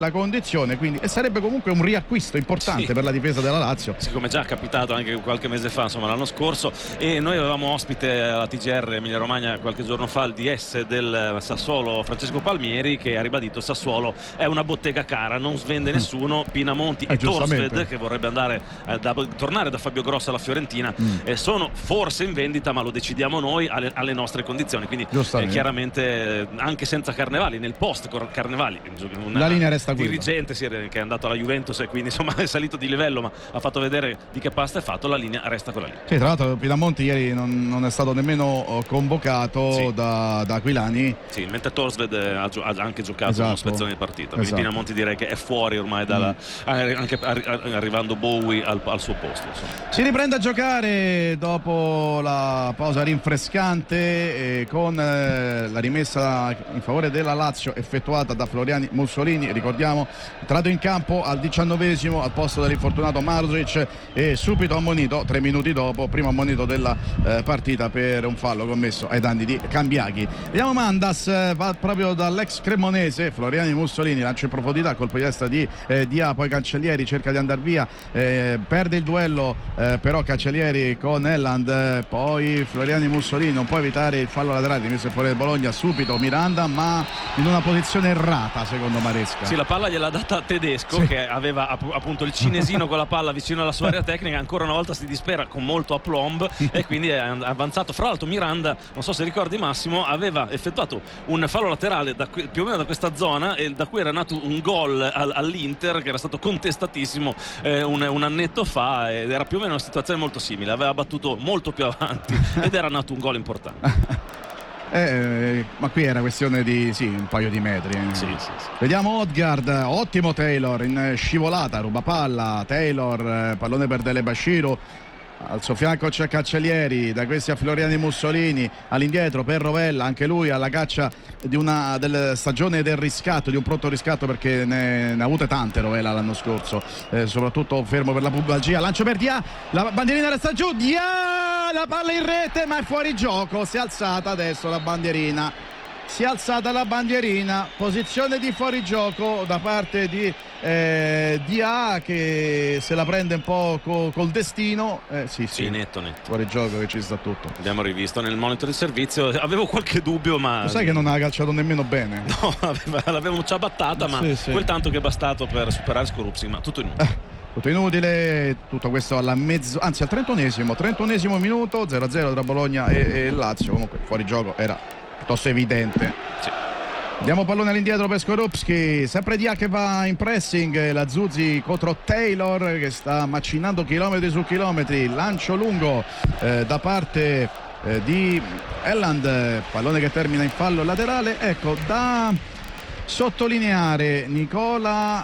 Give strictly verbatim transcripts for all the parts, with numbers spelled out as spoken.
la condizione, quindi, e sarebbe comunque un riacquisto importante sì. per la difesa della Lazio. Sì, come già capitato anche qualche mese fa, insomma l'anno scorso, e noi avevamo ospite alla T G R Emilia Romagna qualche giorno fa il D S del Sassuolo Francesco Palmieri, che ha ribadito: Sassuolo è una bottega cara, non svende nessuno. Pinamonti eh, e Torsved, che vorrebbe andare eh, da, tornare da Fabio Grosso alla Fiorentina, mm. eh, sono forse in vendita, ma lo decidiamo noi alle, alle nostre condizioni, quindi eh, chiaramente eh, anche senza Carnevali, nel post Carnevali una, la linea resta qui, dirigente sì, che è andato alla Juventus e quindi insomma è salito di livello, ma ha fatto vedere di che pasta è fatto. La linea resta quella lì. Sì, tra l'altro Pinamonti ieri non, non è stato nemmeno convocato sì. da, da Aquilani. Sì, mentre Torsved ha, gio- ha anche giocato esatto. una spezzone di partita, quindi esatto. Pinamonti direi che è fuori ormai dalla, mm. anche arri- arrivando Bowie al, al suo posto, insomma. Si riprende a giocare dopo la pausa rinfrescante, eh, con eh, la rimessa in favore della Lazio effettuata da Floriani Mussolini. Ricordiamo, entrato in campo al diciannovesimo al posto dell'infortunato Marusic e subito ammonito tre minuti dopo, primo ammonito della eh, partita per un fallo commesso ai danni di Cambiaghi. Vediamo Mandas, eh, va proprio dall'ex cremonese Floriani Mussolini, lancio in profondità, colpo di testa di eh, Dia, poi Cancellieri cerca di andare via, eh, perde il duello eh, però Cancellieri con Elland, eh, poi Floriani Mussolini non può evitare il fallo laterale messo fuori del Bologna, subito Miranda, ma in una posizione errata secondo Maresca. Sì, la palla gliel'ha data Tedesco, sì. che aveva appunto il cinesino con la palla vicino alla sua area tecnica, ancora una volta si dispera con molto aplomb e quindi è avanzato. Fra l'altro Miranda, non so se ricordi Massimo, aveva effettuato un fallo laterale da qui, più o meno da questa zona, e da cui era nato un gol all, all'Inter che era stato contestatissimo eh, un, un annetto fa, ed era più o meno una situazione molto simile, aveva battuto molto più avanti ed era nato un gol importante. Eh, ma qui era questione di sì, un paio di metri. Eh. Sì, sì, sì. Vediamo Odgaard, ottimo Taylor in scivolata, ruba palla, Taylor, pallone per Dele Bashiru. Al suo fianco c'è Cancellieri, da questi a Floriani Mussolini, all'indietro per Rovella, anche lui alla caccia di una del stagione del riscatto, di un pronto riscatto, perché ne, ne ha avute tante Rovella l'anno scorso, eh, soprattutto fermo per la pubalgia. Lancio per Dia, la bandierina resta giù, Dia, la palla in rete ma è fuori gioco, si è alzata adesso la bandierina, si è alzata la bandierina, posizione di fuorigioco da parte di eh, Dia, che se la prende un po' co- col destino. Eh, sì, sì, sì, netto, netto. Fuorigioco che ci sta tutto. Abbiamo rivisto nel monitor di servizio, avevo qualche dubbio, ma... Lo sai che non ha calciato nemmeno bene? No, l'avevamo ciabattata, ma sì, sì. quel tanto che è bastato per superare Skorupski, ma tutto inutile. Eh. Tutto inutile, tutto questo alla mezzo, anzi al trentunesimo, trentunesimo minuto, zero a zero tra Bologna e, e Lazio. Comunque fuori gioco era piuttosto evidente. Sì. Diamo pallone all'indietro per Skorupski, sempre Dia che va in pressing, la Zuzzi contro Taylor che sta macinando chilometri su chilometri, lancio lungo eh, da parte eh, di Elland, pallone che termina in fallo laterale. Ecco, da sottolineare, Nicola,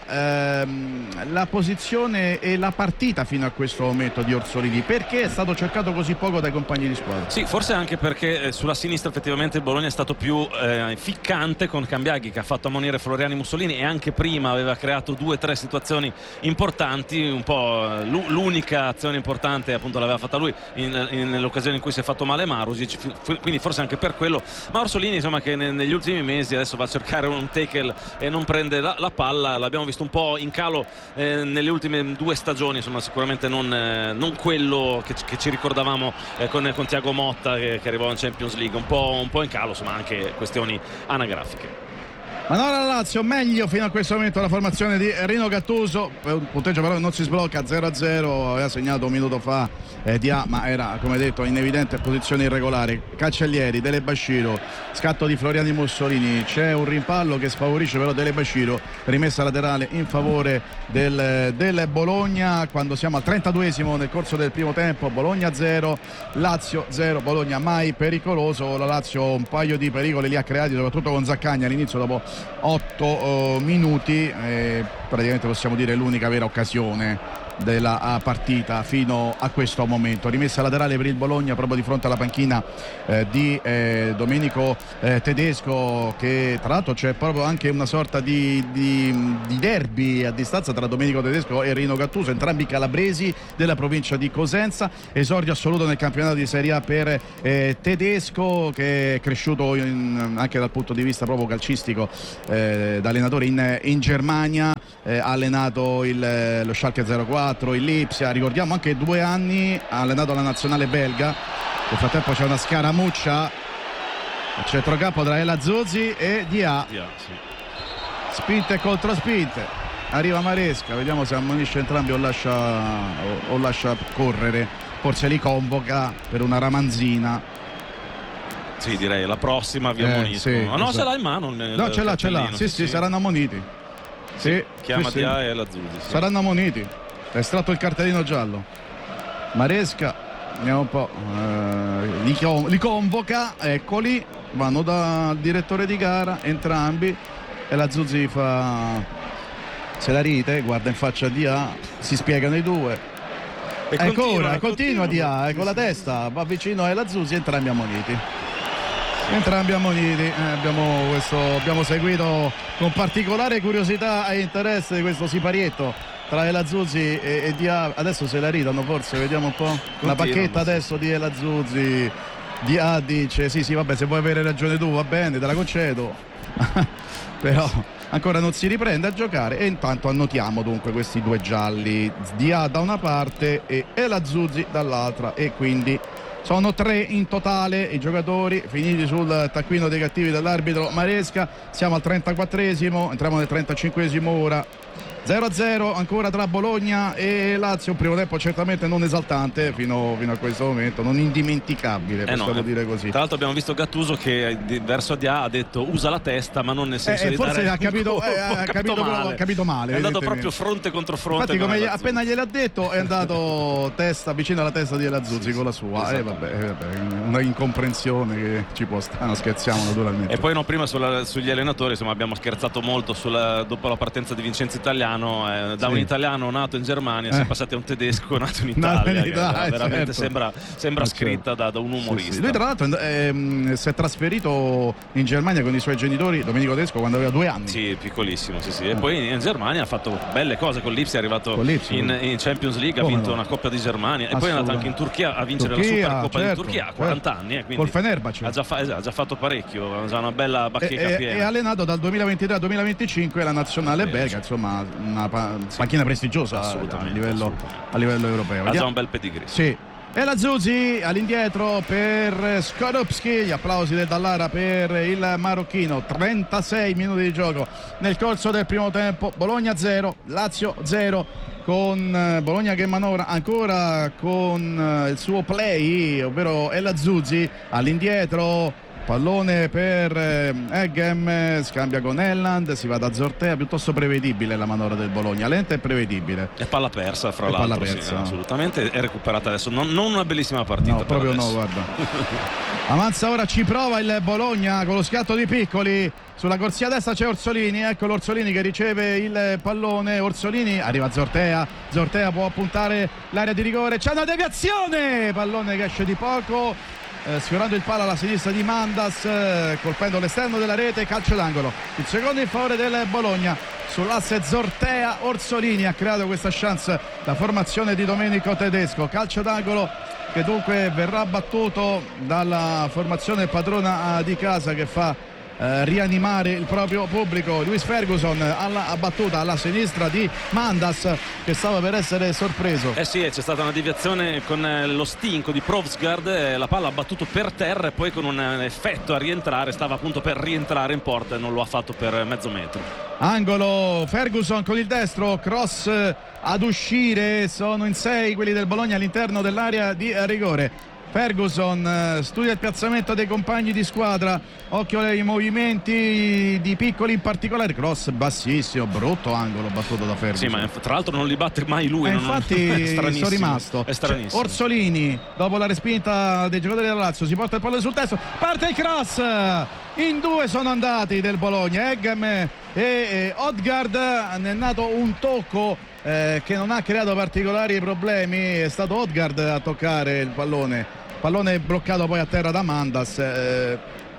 ehm, la posizione e la partita fino a questo momento di Orsolini, perché è stato cercato così poco dai compagni di squadra? Sì, forse anche perché eh, sulla sinistra effettivamente il Bologna è stato più eh, ficcante, con Cambiaghi che ha fatto ammonire Floriani Mussolini, e anche prima aveva creato due o tre situazioni importanti, un po' l'unica azione importante appunto l'aveva fatta lui in, in, nell'occasione in cui si è fatto male Marusic, quindi forse anche per quello. Ma Orsolini, insomma, che ne, negli ultimi mesi adesso va a cercare un take e non prende la, la palla, l'abbiamo visto un po' in calo eh, nelle ultime due stagioni, insomma sicuramente non, eh, non quello che, che ci ricordavamo eh, con, con Thiago Motta che, che arrivò in Champions League, un po', un po' in calo, insomma anche questioni anagrafiche. Ma no, la Lazio meglio fino a questo momento la formazione di Rino Gattuso, il punteggio però non si sblocca, zero a zero, aveva segnato un minuto fa eh, Dia, ma era come detto in evidente posizione irregolare. Cancellieri, Dele Bashiru, scatto di Floriani Mussolini, c'è un rimpallo che sfavorisce però Dele Bashiru, rimessa laterale in favore del, del Bologna quando siamo al trentaduesimo nel corso del primo tempo. Bologna zero, Lazio zero, Bologna mai pericoloso. La Lazio un paio di pericoli li ha creati, soprattutto con Zaccagni all'inizio dopo otto uh, minuti, eh, praticamente possiamo dire l'unica vera occasione della partita fino a questo momento. Rimessa laterale per il Bologna proprio di fronte alla panchina eh, di eh, Domenico eh, Tedesco, che tra l'altro c'è proprio anche una sorta di, di, di derby a distanza tra Domenico Tedesco e Rino Gattuso, entrambi calabresi della provincia di Cosenza. Esordio assoluto nel campionato di Serie A per eh, Tedesco, che è cresciuto in, anche dal punto di vista proprio calcistico eh, da allenatore in, in Germania, eh, ha allenato il, lo Schalke zero quattro, il Lipsia, ricordiamo anche due anni ha allenato la nazionale belga. Nel frattempo c'è una scaramuccia al centrocampo tra El Azzurri e Dia, Dia sì. Spinte e controspinte, arriva Maresca, vediamo se ammonisce entrambi o lascia, o, o lascia correre, forse li convoca per una ramanzina. Sì, direi la prossima vi Eh, ammoniscono. sì, Ah, no, esatto. ce l'ha in mano il, No, ce l'ha, ce l'ha, sì, sì, saranno ammoniti. Sì, chiama sì, Dia sì. e l'Azzurri. Sì. Saranno ammoniti. È estratto il cartellino giallo. Maresca, andiamo un po'. eh, li, con- li convoca, eccoli, vanno dal direttore di gara, entrambi. E la Zuzzi fa. Se la ride, guarda in faccia a Dia, si spiegano i due. E Ancora, continua, continua Dia, eh, con la testa, va vicino a La Zuzzi, entrambi ammoniti. Entrambi ammoniti, eh, abbiamo, questo, abbiamo seguito con particolare curiosità e interesse questo siparietto tra El Azzurri e, e Dia. Adesso se la ridano forse, vediamo un po'. La pacchetta adesso di El Azzurri. Dia dice sì sì vabbè, se vuoi avere ragione tu va bene, te la concedo. Però ancora non si riprende a giocare e intanto annotiamo dunque questi due gialli, Dia da una parte e El Azzurri dall'altra, e quindi sono tre in totale i giocatori finiti sul taccuino dei cattivi dell'arbitro Maresca. Siamo al trentaquattresimo, entriamo nel trentacinquesimo ora. zero a zero ancora tra Bologna e Lazio, un primo tempo certamente non esaltante fino, fino a questo momento, non indimenticabile, Eh possiamo no, dire così. Tra l'altro abbiamo visto Gattuso che di- verso Dia ha detto usa la testa, ma non nel senso Eh, di forse dare ha un capito, colpo, eh, ha ha capito proprio- male. ha capito male, È andato evidentemente. proprio fronte contro fronte. Infatti con come gli- l'Azzurri. appena gliel'ha detto è andato testa vicino alla testa di El Azzurri con la sua, eh, vabbè, eh, vabbè, una incomprensione che ci può stare, no, scherziamo naturalmente. E poi no, prima sulla- sugli allenatori, insomma, abbiamo scherzato molto sulla- dopo la partenza di Vincenzo Italiano, eh, da Sì. un italiano nato in Germania, Eh. siamo passati a un tedesco nato in Nato Italia, in che Italia, veramente certo. sembra, sembra Eh, scritta certo. da, da un Sì, umorista. sì. Lui tra l'altro ehm, si è trasferito in Germania con i suoi genitori, Domenico Tedesco, quando aveva due anni. Sì, piccolissimo, sì, sì. E poi in Germania ha fatto belle cose con l'Ipsia, è arrivato Con l'Ipsia. in, in Champions League, ha Come vinto no? una Coppa di Germania e poi è andato anche in Turchia a vincere Turchia, la Supercoppa certo, di Turchia a certo. quaranta anni. Eh, quindi Col Fenerbahce. ha già, fa- esatto, ha già fatto parecchio, ha già una bella E, bacheca e- piena. e allenato dal duemilaventitré al duemilaventicinque la nazionale Sì, belga, sì. insomma una pa- panchina prestigiosa a Assolutamente, livello, assolutamente. a livello europeo. Ha già Vediamo- un bel pedigree. Sì. E la Zuzzi all'indietro per Skorupski, gli applausi del Dallara per il marocchino. Trentasei minuti di gioco nel corso del primo tempo, Bologna zero, Lazio zero, con eh, Bologna che manovra ancora con eh, il suo play, ovvero El Azzurri all'indietro. Pallone per eh, Eggem, scambia con Elland, si va da Zortea, piuttosto prevedibile la manovra del Bologna, lenta e prevedibile. È palla persa, fra È palla l'altro, sì, persa. assolutamente. È recuperata adesso. Non, non una bellissima partita. No, per proprio adesso. no, guarda. Avanza ora, ci prova il Bologna con lo scatto di Piccoli. Sulla corsia destra c'è Orsolini, ecco l'Orsolini che riceve il pallone. Orsolini, arriva Zortea, Zortea può puntare l'area di rigore, c'è una deviazione, pallone che esce di poco, eh, sfiorando il palo alla sinistra di Mandas, eh, colpendo l'esterno della rete, calcio d'angolo. Il secondo in favore del Bologna. Sull'asse Zortea, Orsolini ha creato questa chance la formazione di Domenico Tedesco, calcio d'angolo che dunque verrà battuto dalla formazione padrona di casa, che fa eh, rianimare il proprio pubblico. Luis Ferguson alla battuta alla sinistra di Mandas, che stava per essere sorpreso. Eh sì, c'è stata una deviazione con eh, lo stinco di Provsgaard, eh, la palla ha battuto per terra e poi con un eh, effetto a rientrare, stava appunto per rientrare in porta e non lo ha fatto per mezzo metro. Angolo, Ferguson con il destro, cross ad uscire, sono in sei quelli del Bologna all'interno dell'area di rigore. Ferguson studia il piazzamento dei compagni di squadra, occhio ai movimenti di Piccoli in particolare, cross bassissimo, brutto angolo battuto da Ferguson. Sì, ma tra l'altro non li batte mai lui. Eh, non- infatti è stranissimo, sono rimasto. È stranissimo. C'è Orsolini, dopo la respinta dei giocatori della Lazio, si porta il pallone sul testo, parte il cross, in due sono andati del Bologna, Eggem e eh, Odgaard, ne è nato un tocco eh, che non ha creato particolari problemi, è stato Odgaard a toccare il pallone, pallone bloccato poi a terra da Mandas. eh,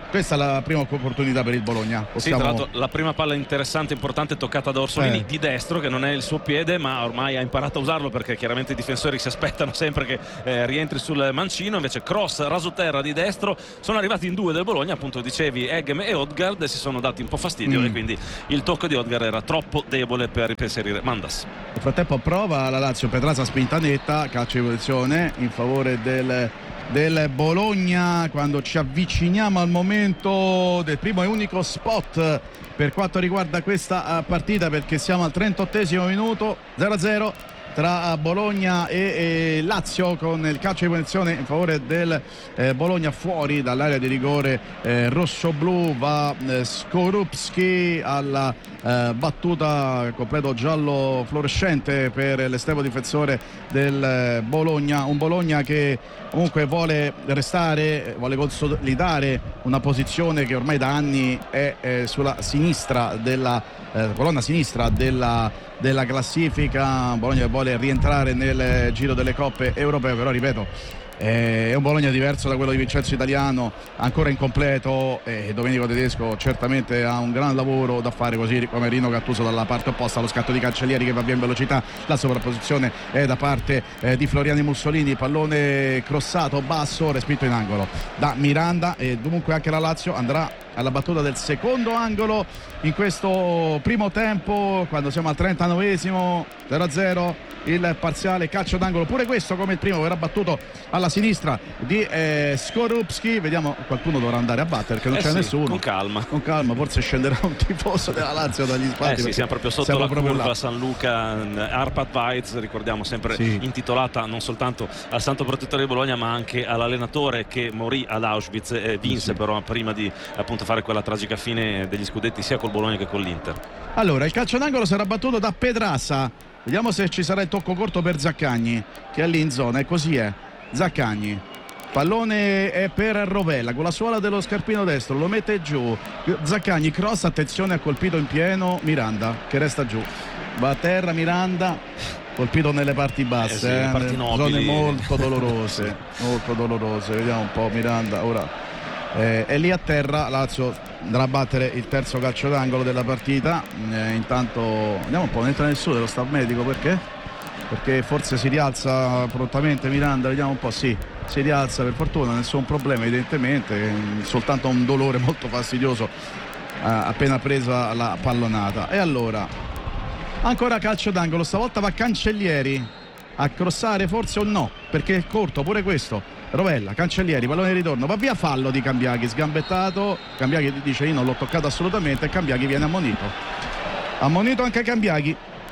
questa è la prima opportunità per il Bologna. Possiamo... Sì, tra l'altro la prima palla interessante, importante, toccata da Orsolini eh. di destro, che non è il suo piede, ma ormai ha imparato a usarlo, perché chiaramente i difensori si aspettano sempre che eh, rientri sul mancino. Invece cross rasoterra di destro. Sono arrivati in due del Bologna, appunto dicevi Egem e Odgaard, e si sono dati un po' fastidio mm. e quindi il tocco di Odgaard era troppo debole per ripensierire Mandas. Nel frattempo prova la Lazio, Pedraza spinta netta, calcio di posizione in favore del del Bologna, quando ci avviciniamo al momento del primo e unico spot per quanto riguarda questa partita, perché siamo al trentottesimo minuto, zero a zero tra Bologna e, e Lazio, con il calcio di punizione in favore del eh, Bologna fuori dall'area di rigore eh, rossoblu. Va eh, Skorupski alla eh, battuta, completo giallo fluorescente per l'estremo difensore del eh, Bologna, un Bologna che comunque vuole restare, vuole consolidare una posizione che ormai da anni è eh, sulla sinistra della eh, colonna sinistra della, della classifica. Bologna vuole rientrare nel giro delle coppe europee, però ripeto è un Bologna diverso da quello di Vincenzo Italiano, ancora incompleto, e Domenico Tedesco certamente ha un gran lavoro da fare, così come Rino Gattuso dalla parte opposta. Lo scatto di Cancellieri che va via in velocità, la sovrapposizione è da parte eh, di Floriani Mussolini, pallone crossato basso, respinto in angolo da Miranda, e dunque anche la Lazio andrà alla battuta del secondo angolo in questo primo tempo, quando siamo al trentanovesimo, zero a zero il parziale. Calcio d'angolo pure questo, come il primo, verrà battuto alla sinistra di eh, Skorupski. Vediamo, qualcuno dovrà andare a battere perché non eh c'è sì, nessuno. Con calma, con calma, forse scenderà un tifoso della Lazio dagli spalti. Eh sì, siamo proprio sotto siamo la proprio curva là. San Luca, Arpad Weiz, ricordiamo, sempre sì. intitolata non soltanto al santo protettore di Bologna, ma anche all'allenatore che morì ad Auschwitz e vinse sì. però prima di appunto fare quella tragica fine degli scudetti sia col Bologna che con l'Inter. Allora, il calcio d'angolo sarà battuto da Pedraza. Vediamo se ci sarà il tocco corto per Zaccagni, che è lì in zona, e così è. Zaccagni, pallone è per Rovella con la suola dello scarpino destro, lo mette giù. Zaccagni, cross, attenzione, ha colpito in pieno Miranda, che resta giù. Va a terra Miranda, colpito nelle parti basse, eh sì, eh, parti zone molto dolorose, molto dolorose. Vediamo un po' Miranda ora. Eh, è lì a terra. Lazio andrà a battere il terzo calcio d'angolo della partita. Eh, intanto andiamo un po', non entra nessuno dello staff medico, perché? Perché forse si rialza prontamente Miranda, vediamo un po', sì, si rialza per fortuna, nessun problema evidentemente, soltanto un dolore molto fastidioso eh, appena presa la pallonata. E allora ancora calcio d'angolo, stavolta va Cancellieri a crossare, forse o no, perché è corto pure questo. Rovella, Cancellieri, pallone di ritorno, va via, fallo di Cambiaghi, sgambettato. Cambiaghi dice io non l'ho toccato assolutamente, e Cambiaghi viene ammonito. Ammonito anche Cambiaghi.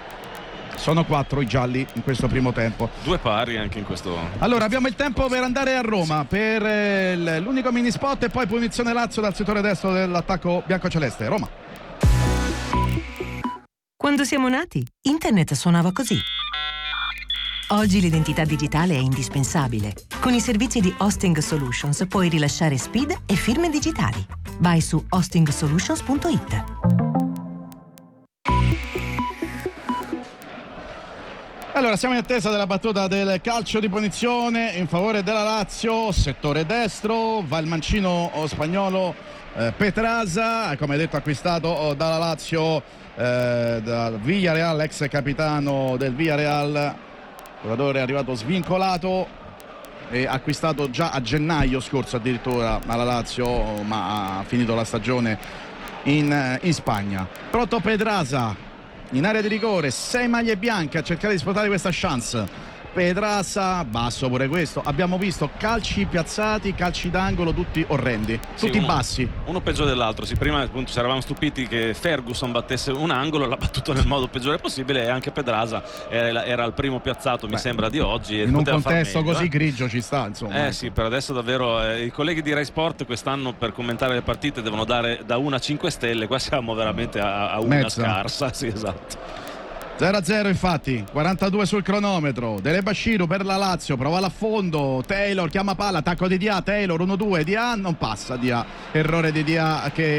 Sono quattro i gialli in questo primo tempo. Due pari anche in questo. Allora abbiamo il tempo per andare a Roma per eh, l'unico mini spot e poi punizione Lazio dal settore destro dell'attacco biancoceleste. Roma. Quando siamo nati, internet suonava così. Oggi l'identità digitale è indispensabile. Con i servizi di Hosting Solutions puoi rilasciare S P I D e firme digitali. Vai su hosting solutions punto it. Allora siamo in attesa della battuta del calcio di punizione in favore della Lazio, settore destro, va il mancino spagnolo eh, Pedraza, come detto acquistato dalla Lazio eh, dal Villarreal, ex capitano del Villarreal. Il giocatore è arrivato svincolato e acquistato già a gennaio scorso addirittura alla Lazio, ma ha finito la stagione in, in Spagna. Pronto Pedraza in area di rigore, sei maglie bianche a cercare di sfruttare questa chance. Pedraza, basso pure questo. Abbiamo visto calci piazzati, calci d'angolo tutti orrendi, tutti sì, uno, bassi. Uno peggio dell'altro. Sì, prima appunto ci eravamo stupiti che Ferguson battesse un angolo, l'ha battuto nel modo peggiore possibile, e anche Pedraza era, era il primo piazzato, Beh, mi sembra, di oggi. E in un contesto meglio, così eh? grigio ci sta, insomma. Eh ecco. sì, per adesso davvero eh, i colleghi di Rai Sport quest'anno per commentare le partite devono dare da una a cinque stelle, qua siamo veramente a, a una Mezza. scarsa. Sì, esatto. zero a zero infatti, quarantadue sul cronometro. Dele Bashiru per la Lazio, prova l'affondo, Taylor chiama palla, attacco di Dia, Taylor uno due, Dia non passa, Dia, errore di Dia che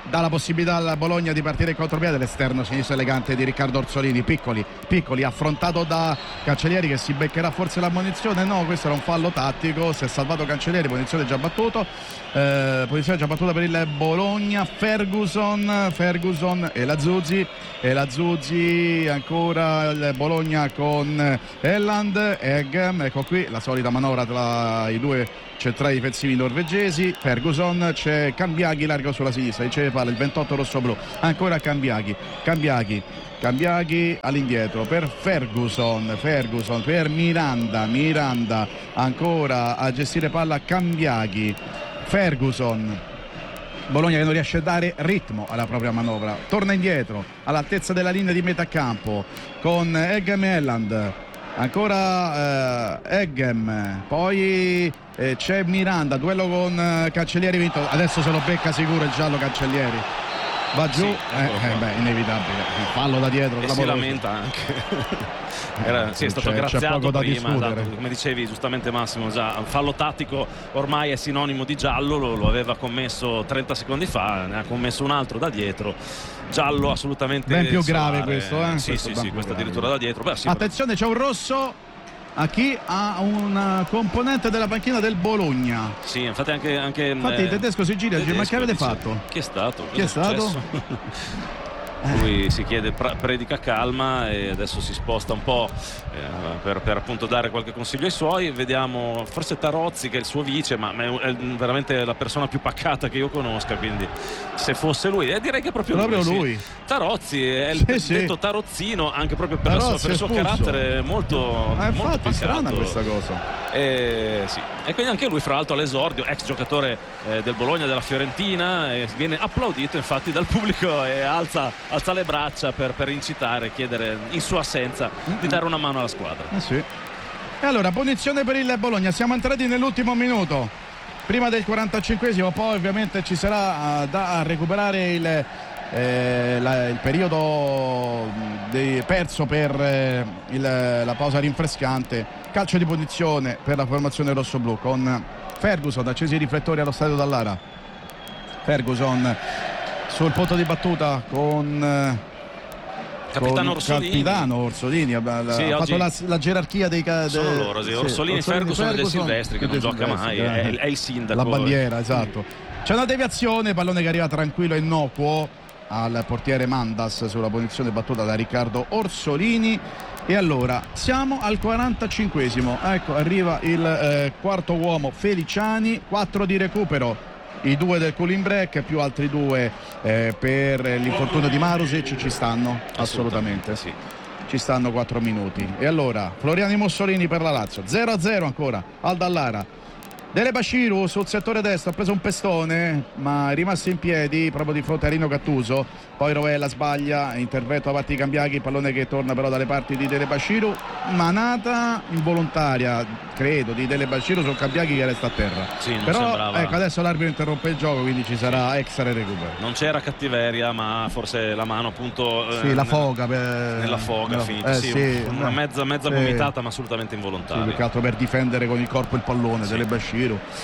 dà la possibilità alla Bologna di partire in contropiede. L'esterno sinistro elegante di Riccardo Orsolini, piccoli, piccoli, affrontato da Cancellieri, che si beccherà forse l'ammonizione. No, questo era un fallo tattico, si è salvato Cancellieri, punizione già battuto, eh, punizione già battuta per il Bologna. Ferguson, Ferguson e la Zuzzi, e la Zuzzi ancora il Bologna con Elland, Eggem, ecco qui la solita manovra tra i due centrali difensivi norvegesi. Ferguson, c'è Cambiaghi largo sulla sinistra, riceve palla il ventotto rossoblu, ancora Cambiaghi, Cambiaghi Cambiaghi all'indietro per Ferguson, Ferguson per Miranda, Miranda ancora a gestire palla Cambiaghi, Ferguson, Bologna che non riesce a dare ritmo alla propria manovra, torna indietro all'altezza della linea di metà campo con Eggem e Elland, ancora eh, Eggem, poi eh, c'è Miranda, duello con eh, Cancellieri vinto, adesso se lo becca sicuro il giallo Cancellieri, va giù, sì, eh, eh, beh, inevitabile, fallo da dietro e si lamenta anche. Era, sì, è stato c'è, graziato c'è prima, esatto, come dicevi giustamente Massimo, già fallo tattico ormai è sinonimo di giallo, lo, lo aveva commesso trenta secondi fa, ne ha commesso un altro da dietro, giallo assolutamente ben più solare. grave questo, eh? Sì, questo sì, sì, questo addirittura da dietro. Beh, sì, attenzione, c'è un rosso a chi ha un componente della panchina del Bologna. Sì, infatti anche, anche infatti eh, il tedesco si gira e dice: ma che avete dice, fatto? Chi è stato? Chi è stato? Lui si chiede, predica calma e adesso si sposta un po' eh, per, per appunto dare qualche consiglio ai suoi. Vediamo forse Tarozzi, che è il suo vice, ma è veramente la persona più pacata che io conosca, quindi se fosse lui, eh, direi che è proprio, proprio lui, lui. Sì. Tarozzi è il sì, sì. detto Tarozzino, anche proprio per, Tarozzi, la sua, per il suo carattere molto, ah, molto infatti, strana questa cosa. E, sì. E quindi anche lui fra l'altro all'esordio, ex giocatore eh, del Bologna, della Fiorentina, e viene applaudito infatti dal pubblico e alza, alza le braccia per, per incitare, chiedere in sua assenza di dare una mano alla squadra. Eh sì. E allora punizione per il Bologna, siamo entrati nell'ultimo minuto prima del quarantacinquesimo, poi ovviamente ci sarà uh, da recuperare il Eh, la, il periodo di, perso per eh, il, la pausa rinfrescante. Calcio di punizione per la formazione rossoblù con Ferguson, accesi i riflettori allo stadio Dallara. Ferguson sul punto di battuta con eh, Capitano Orsolini. Capitano Orsolini ha, sì, ha fatto la, la gerarchia dei de... sono loro, sì. Orsolini, sì, Ferguson, Ferguson e De Silvestri, che non gioca mai, eh. è, è il sindaco, la bandiera, esatto. C'è una deviazione, pallone che arriva tranquillo e innocuo al portiere Mandas sulla posizione battuta da Riccardo Orsolini. E allora siamo al quarantacinquesimo, ecco arriva il eh, quarto uomo Feliciani, quattro di recupero, i due del cooling break più altri due eh, per l'infortunio di Marusic, ci stanno assolutamente, sì, ci stanno quattro minuti. E allora Floriani Mussolini per la Lazio, zero a zero ancora al Dallara. Dele Bashiru sul settore destro ha preso un pestone ma è rimasto in piedi proprio di fronte a Rino Gattuso, poi Rovella sbaglia, intervento da parte di Cambiaghi, pallone che torna però dalle parti di Dele Bashiru, manata involontaria credo di Dele Bashiru sul Cambiaghi che resta a terra, sì, non però sembrava... ecco adesso l'arbitro interrompe il gioco, quindi ci sarà extra recupero. Non c'era cattiveria ma forse la mano appunto sì, eh, la foga per... nella foga nella... finita, eh, sì, sì, una mezza, mezza sì. vomitata ma assolutamente involontaria, sì, più che altro per difendere con il corpo il pallone, sì. Dele Bashiru.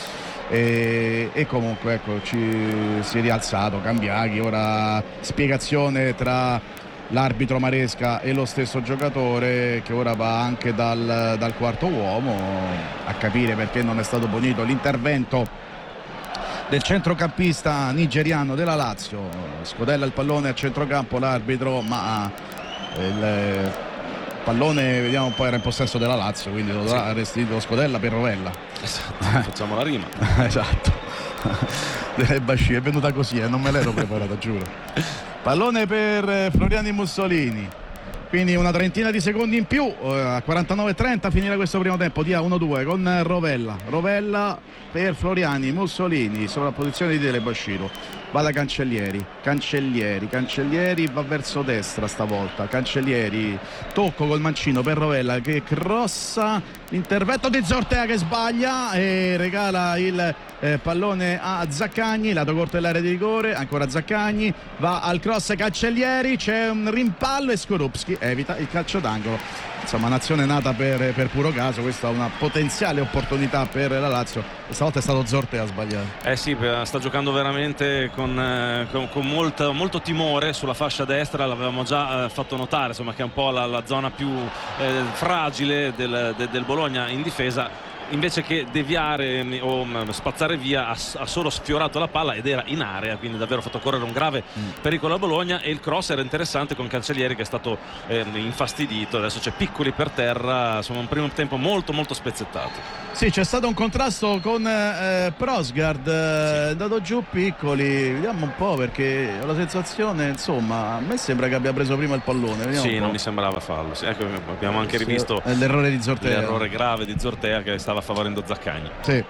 E, e comunque ecco ci si è rialzato Cambiaghi, ora spiegazione tra l'arbitro Maresca e lo stesso giocatore che ora va anche dal, dal quarto uomo a capire perché non è stato punito l'intervento del centrocampista nigeriano della Lazio. Scodella il pallone a centrocampo l'arbitro, ma il pallone vediamo un po' era in possesso della Lazio, quindi lo dovrà restituire Scodella per Rovella. Esatto, facciamo la rima. Esatto. Dele Bashiru è venuta così, eh, non me l'ero preparata, giuro. Pallone per Floriani Mussolini, quindi una trentina di secondi in più, a quarantanove trenta finirà questo primo tempo di A uno due con Rovella, Rovella per Floriani Mussolini, sovrapposizione di Dele Bashiru, va da Cancellieri, Cancellieri, Cancellieri va verso destra stavolta, Cancellieri, tocco col mancino per Rovella che crossa, l'intervento di Zortea che sbaglia e regala il eh, pallone a Zaccagni, lato corto dell'area di rigore, ancora Zaccagni, va al cross Cancellieri, c'è un rimpallo e Skorupski evita il calcio d'angolo. Insomma, un'azione nata per, per puro caso, questa è una potenziale opportunità per la Lazio. Stavolta è stato Zortea a sbagliare. Eh sì, sta giocando veramente con, eh, con, con molto, molto timore sulla fascia destra, l'avevamo già eh, fatto notare, insomma, che è un po' la, la zona più eh, fragile del, de, del Bologna in difesa. Invece che deviare o spazzare via, ha, ha solo sfiorato la palla ed era in area, quindi davvero fatto correre un grave mm. pericolo a Bologna. E il cross era interessante con Cancellieri che è stato eh, infastidito. Adesso c'è Piccoli per terra, insomma un primo tempo molto molto spezzettato. Sì, c'è stato un contrasto con eh, Prosgard, eh, sì. dato giù Piccoli, vediamo un po', perché ho la sensazione, insomma, a me sembra che abbia preso prima il pallone. Vediamo sì, non mi sembrava fallo, sì. Ecco, abbiamo anche rivisto sì, l'errore di Zortea, l'errore grave di Zortea che stava favorendo Zaccagni. Sì.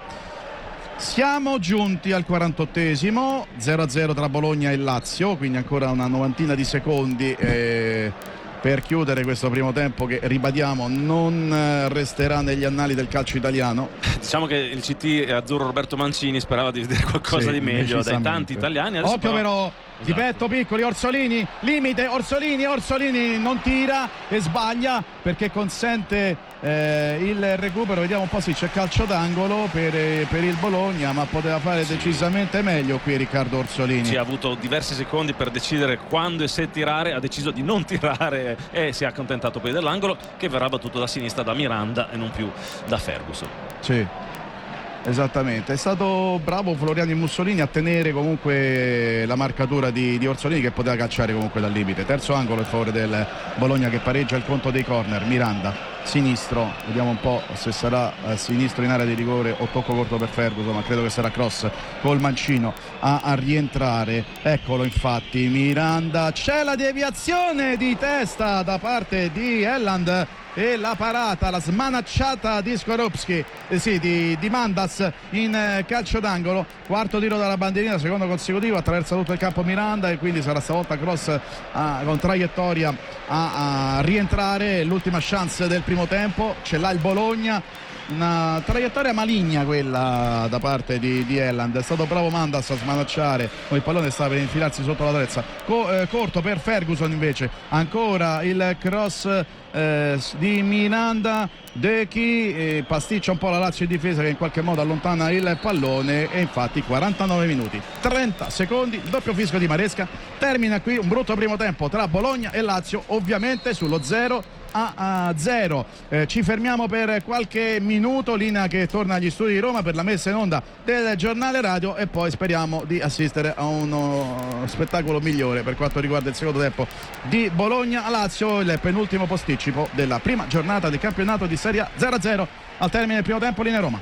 Siamo giunti al quarantottesimo, zero a zero tra Bologna e Lazio, quindi ancora una novantina di secondi eh, per chiudere questo primo tempo che, ribadiamo, non resterà negli annali del calcio italiano. Diciamo che il C T azzurro Roberto Mancini sperava di vedere qualcosa sì, di meglio dai tanti italiani. Adesso occhio però, però di petto Piccoli, Orsolini, limite, Orsolini, Orsolini non tira e sbaglia perché consente eh, il recupero. Vediamo un po', sì, c'è calcio d'angolo per, eh, per il Bologna, ma poteva fare sì. decisamente meglio qui Riccardo Orsolini. Sì, ha avuto diversi secondi per decidere quando e se tirare, ha deciso di non tirare e si è accontentato poi dell'angolo che verrà battuto da sinistra da Miranda e non più da Ferguson. Sì, esattamente, è stato bravo Floriani Mussolini a tenere comunque la marcatura di, di Orsolini, che poteva calciare comunque dal limite. Terzo angolo in favore del Bologna che pareggia il conto dei corner. Miranda sinistro, vediamo un po' se sarà eh, sinistro in area di rigore o tocco corto per Ferguson, ma credo che sarà cross col mancino a, a rientrare. Eccolo infatti Miranda, c'è la deviazione di testa da parte di Elland e la parata, la smanacciata di Skorupski, eh sì, di, di Mandas in eh, calcio d'angolo. Quarto tiro dalla bandierina, secondo consecutivo, attraversa tutto il campo Miranda e quindi sarà stavolta cross ah, con traiettoria a, a rientrare. L'ultima chance del primo tempo ce l'ha il Bologna, una traiettoria maligna quella da parte di, di Elland. È stato bravo Mandas a smanacciare, il pallone stava per infilarsi sotto la trezza. Co, eh, corto per Ferguson invece, ancora il cross eh, di Miranda, De Chi eh, pasticcia un po' la Lazio in difesa che in qualche modo allontana il pallone. E infatti quarantanove minuti trenta secondi, il doppio fischio di Maresca, termina qui un brutto primo tempo tra Bologna e Lazio, ovviamente sullo zero a zero. Eh, ci fermiamo per qualche minuto, linea che torna agli studi di Roma per la messa in onda del giornale radio e poi speriamo di assistere a uno spettacolo migliore per quanto riguarda il secondo tempo di Bologna-Lazio, il penultimo posticipo della prima giornata del campionato di Serie A. Zero a zero al termine del primo tempo, linea Roma.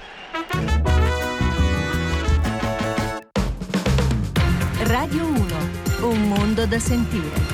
Radio uno, un mondo da sentire.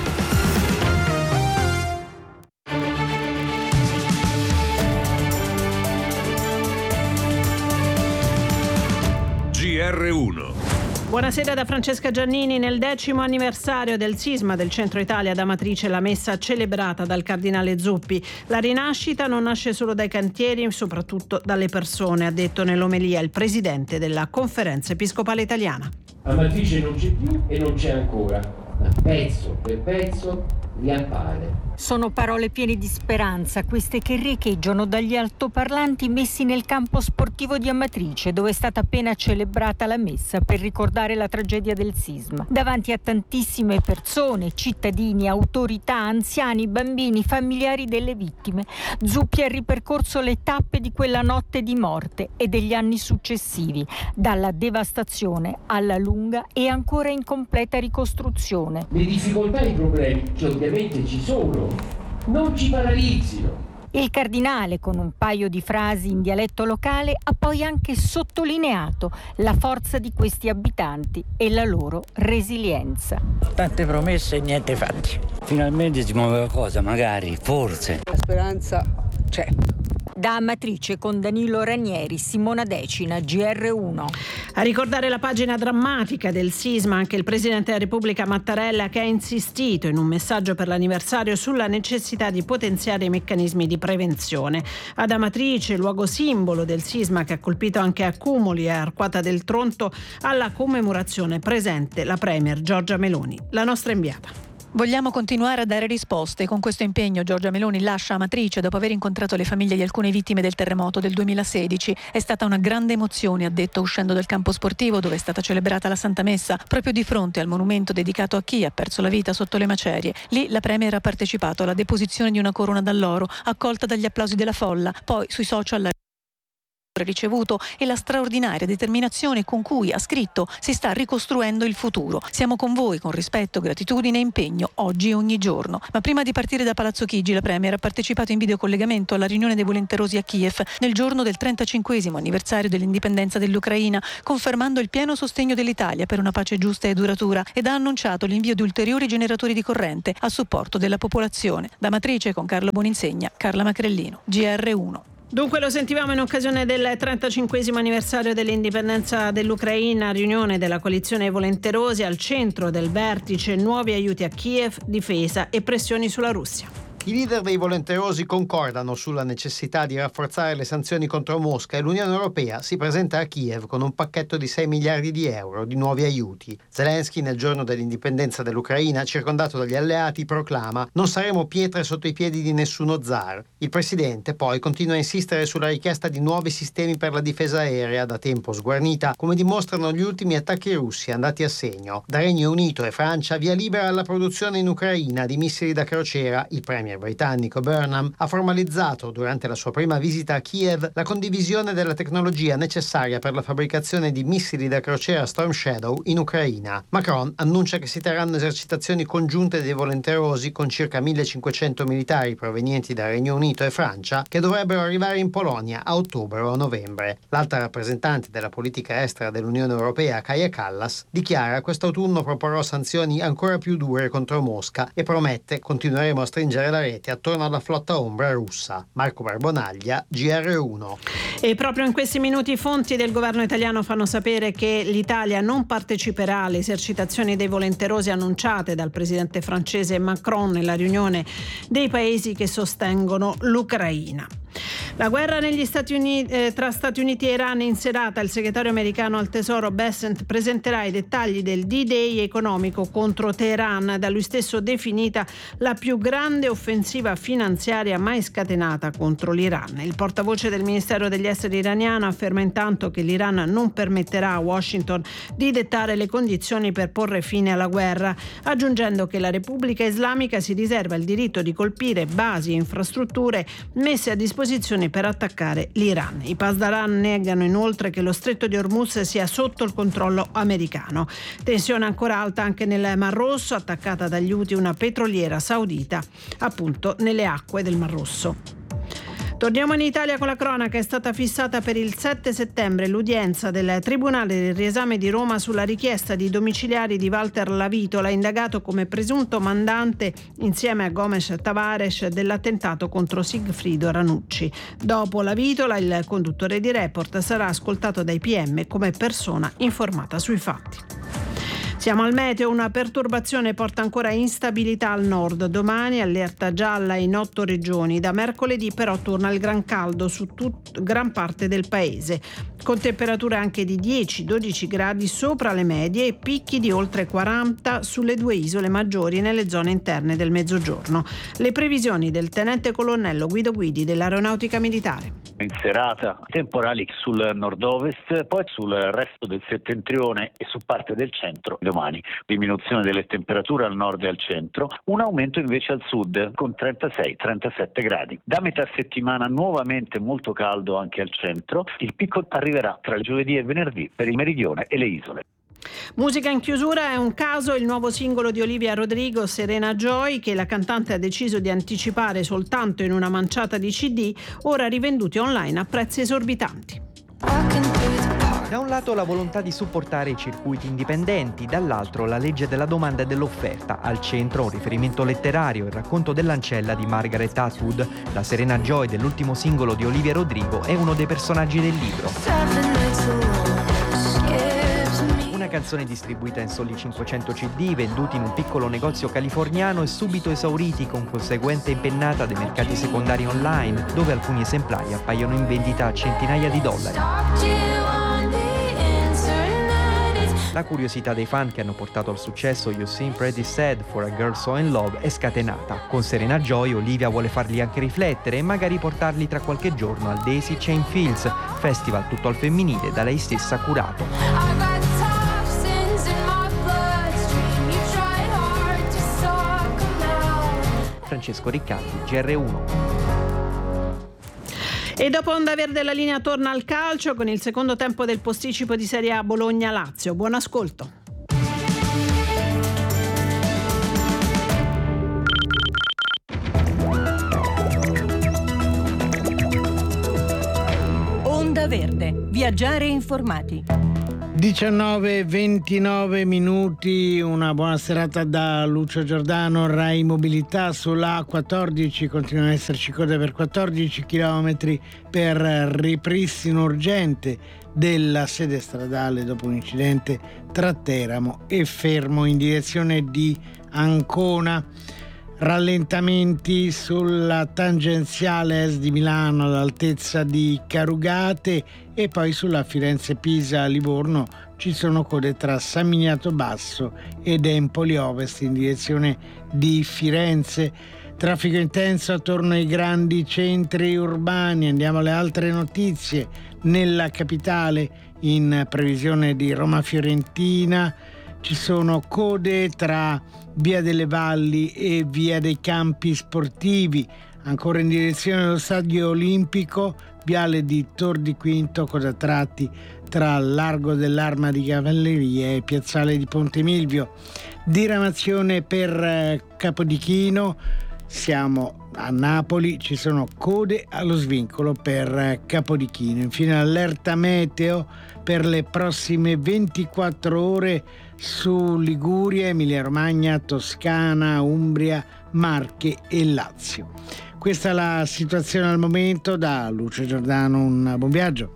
G R uno. Buonasera da Francesca Giannini. Nel decimo anniversario del sisma del centro Italia ad Amatrice, la messa celebrata dal cardinale Zuppi. La rinascita non nasce solo dai cantieri, soprattutto dalle persone, ha detto nell'omelia il presidente della Conferenza Episcopale Italiana. Amatrice non c'è più e non c'è ancora, ma pezzo per pezzo riappare. Sono parole piene di speranza, queste che riecheggiano dagli altoparlanti messi nel campo sportivo di Amatrice, dove è stata appena celebrata la messa per ricordare la tragedia del sisma. Davanti a tantissime persone, cittadini, autorità, anziani, bambini, familiari delle vittime, Zuppi ha ripercorso le tappe di quella notte di morte e degli anni successivi, dalla devastazione alla lunga e ancora incompleta ricostruzione. Le difficoltà e i problemi, che ovviamente ci sono, non ci paralizzino. Il cardinale, con un paio di frasi in dialetto locale, ha poi anche sottolineato la forza di questi abitanti e la loro resilienza. Tante promesse e niente fatti. Finalmente si muove qualcosa, magari, forse. La speranza c'è. Da Amatrice con Danilo Ranieri, Simona Decina, G R uno. A ricordare la pagina drammatica del sisma anche il Presidente della Repubblica Mattarella, che ha insistito in un messaggio per l'anniversario sulla necessità di potenziare i meccanismi di prevenzione. Ad Amatrice, luogo simbolo del sisma che ha colpito anche Accumoli e Arquata del Tronto, alla commemorazione presente la Premier Giorgia Meloni, la nostra inviata. Vogliamo continuare a dare risposte. Con questo impegno Giorgia Meloni lascia Amatrice dopo aver incontrato le famiglie di alcune vittime del terremoto del duemilasedici. È stata una grande emozione, ha detto, uscendo dal campo sportivo dove è stata celebrata la Santa Messa, proprio di fronte al monumento dedicato a chi ha perso la vita sotto le macerie. Lì la Premier ha partecipato alla deposizione di una corona d'alloro, accolta dagli applausi della folla. Poi sui social la ricevuto e la straordinaria determinazione con cui, ha scritto, si sta ricostruendo il futuro. Siamo con voi con rispetto, gratitudine e impegno oggi e ogni giorno. Ma prima di partire da Palazzo Chigi, la Premier ha partecipato in videocollegamento alla riunione dei volenterosi a Kiev nel giorno del trentacinquesimo anniversario dell'indipendenza dell'Ucraina, confermando il pieno sostegno dell'Italia per una pace giusta e duratura, ed ha annunciato l'invio di ulteriori generatori di corrente a supporto della popolazione. Da Amatrice con Carlo Boninsegna, Carla Macrellino, G R uno. Dunque lo sentivamo in occasione del trentacinquesimo anniversario dell'indipendenza dell'Ucraina, riunione della coalizione volenterosi al centro del vertice nuovi aiuti a Kiev, difesa e pressioni sulla Russia. I leader dei volenterosi concordano sulla necessità di rafforzare le sanzioni contro Mosca e l'Unione Europea si presenta a Kiev con un pacchetto di sei miliardi di euro di nuovi aiuti. Zelensky, nel giorno dell'indipendenza dell'Ucraina, circondato dagli alleati, proclama: non saremo pietre sotto i piedi di nessuno zar. Il presidente poi continua a insistere sulla richiesta di nuovi sistemi per la difesa aerea, da tempo sguarnita, come dimostrano gli ultimi attacchi russi andati a segno. Da Regno Unito e Francia via libera alla produzione in Ucraina di missili da crociera. Il premier britannico Burnham ha formalizzato durante la sua prima visita a Kiev la condivisione della tecnologia necessaria per la fabbricazione di missili da crociera Storm Shadow in Ucraina. Macron annuncia che si terranno esercitazioni congiunte dei volenterosi con circa millecinquecento militari provenienti da Regno Unito e Francia che dovrebbero arrivare in Polonia a ottobre o novembre. L'alta rappresentante della politica estera dell'Unione Europea, Kaja Kallas, dichiara: quest'autunno proporrò sanzioni ancora più dure contro Mosca e promette: continueremo a stringere la rete attorno alla flotta ombra russa. Marco Barbonaglia, G R uno. E proprio in questi minuti fonti del governo italiano fanno sapere che l'Italia non parteciperà alle esercitazioni dei volenterosi annunciate dal presidente francese Macron nella riunione dei paesi che sostengono l'Ucraina. La guerra negli Stati Uniti, eh, tra Stati Uniti e Iran in serata. Il segretario americano al Tesoro Bessent presenterà i dettagli del D-Day economico contro Teheran, da lui stesso definita la più grande offensiva finanziaria mai scatenata contro l'Iran. Il portavoce del Ministero degli Esteri iraniano afferma intanto che l'Iran non permetterà a Washington di dettare le condizioni per porre fine alla guerra, aggiungendo che la Repubblica Islamica si riserva il diritto di colpire basi e infrastrutture messe a disposizione per attaccare l'Iran. I Pasdaran negano inoltre che lo stretto di Hormuz sia sotto il controllo americano. Tensione ancora alta anche nel Mar Rosso, attaccata dagli Houthi una petroliera saudita appunto nelle acque del Mar Rosso. Torniamo in Italia con la cronaca. È stata fissata per il sette settembre l'udienza del Tribunale del Riesame di Roma sulla richiesta di domiciliari di Walter Lavitola, indagato come presunto mandante insieme a Gomes Tavares dell'attentato contro Sigfrido Ranucci. Dopo Lavitola, il conduttore di Report sarà ascoltato dai P M come persona informata sui fatti. Siamo al meteo, una perturbazione porta ancora instabilità al nord. Domani allerta gialla in otto regioni. Da mercoledì però torna il gran caldo su tut, gran parte del paese, con temperature anche di dieci dodici gradi sopra le medie e picchi di oltre quaranta sulle due isole maggiori nelle zone interne del mezzogiorno. Le previsioni del tenente colonnello Guido Guidi dell'Aeronautica Militare. In serata temporali sul nord-ovest, poi sul resto del settentrione e su parte del centro. Domani diminuzione delle temperature al nord e al centro, un aumento invece al sud con trentasei trentasette gradi. Da metà settimana nuovamente molto caldo anche al centro, il picco arriverà tra il giovedì e venerdì per il meridione e le isole. Musica in chiusura è un caso, il nuovo singolo di Olivia Rodrigo, Serena Joy, che la cantante ha deciso di anticipare soltanto in una manciata di C D, ora rivenduti online a prezzi esorbitanti. Da un lato la volontà di supportare i circuiti indipendenti, dall'altro la legge della domanda e dell'offerta. Al centro un riferimento letterario, il racconto dell'ancella di Margaret Atwood. La Serena Joy dell'ultimo singolo di Olivia Rodrigo è uno dei personaggi del libro. Una canzone distribuita in soli cinquecento CD, venduti in un piccolo negozio californiano e subito esauriti, con conseguente impennata dei mercati secondari online, dove alcuni esemplari appaiono in vendita a centinaia di dollari. La curiosità dei fan che hanno portato al successo You Seem Pretty Sad for a Girl So in Love è scatenata. Con Serena Joy Olivia vuole farli anche riflettere e magari portarli tra qualche giorno al Daisy Chain Fields, festival tutto al femminile da lei stessa curato. Francesco Riccardi, G R uno. E dopo Onda Verde la linea torna al calcio con il secondo tempo del posticipo di Serie A Bologna-Lazio. Buon ascolto. Onda Verde, viaggiare informati. diciannove e ventinove minuti, una buona serata da Lucio Giordano. Rai Mobilità sulla A quattordici, continuano ad esserci code per quattordici chilometri per ripristino urgente della sede stradale dopo un incidente tra Teramo e Fermo in direzione di Ancona. Rallentamenti sulla tangenziale est di Milano all'altezza di Carugate e poi sulla Firenze-Pisa-Livorno ci sono code tra San Miniato Basso ed Empoli Ovest in direzione di Firenze. Traffico intenso attorno ai grandi centri urbani. Andiamo alle altre notizie. Nella capitale, in previsione di Roma Fiorentina, ci sono code tra Via delle Valli e Via dei Campi Sportivi. Ancora in direzione dello Stadio Olimpico, viale di Tor di Quinto, coda tratti tra Largo dell'Arma di Cavalleria e Piazzale di Ponte Milvio. Diramazione per Capodichino, siamo a Napoli, ci sono code allo svincolo per Capodichino. Infine allerta meteo per le prossime ventiquattro ore su Liguria, Emilia Romagna, Toscana, Umbria, Marche e Lazio. Questa è la situazione al momento. Da Lucio Giordano un buon viaggio.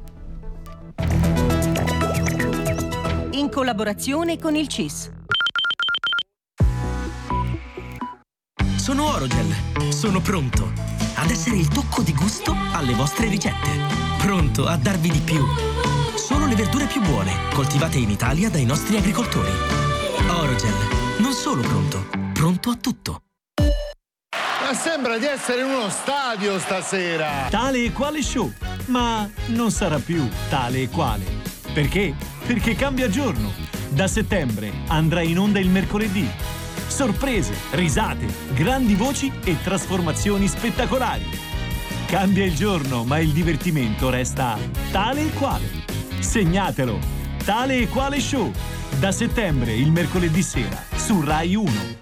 In collaborazione con il C I S. Sono Orogel, sono pronto ad essere il tocco di gusto alle vostre ricette. Pronto a darvi di più. Solo le verdure più buone, coltivate in Italia dai nostri agricoltori. Orogel, non solo pronto, pronto a tutto. Ma sembra di essere in uno stadio stasera. Tale e quale show, ma non sarà più tale e quale. Perché? Perché cambia giorno. Da settembre andrà in onda il mercoledì. Sorprese, risate, grandi voci e trasformazioni spettacolari. Cambia il giorno, ma il divertimento resta tale e quale. Segnatelo, Tale e Quale Show, da settembre il mercoledì sera su Rai uno.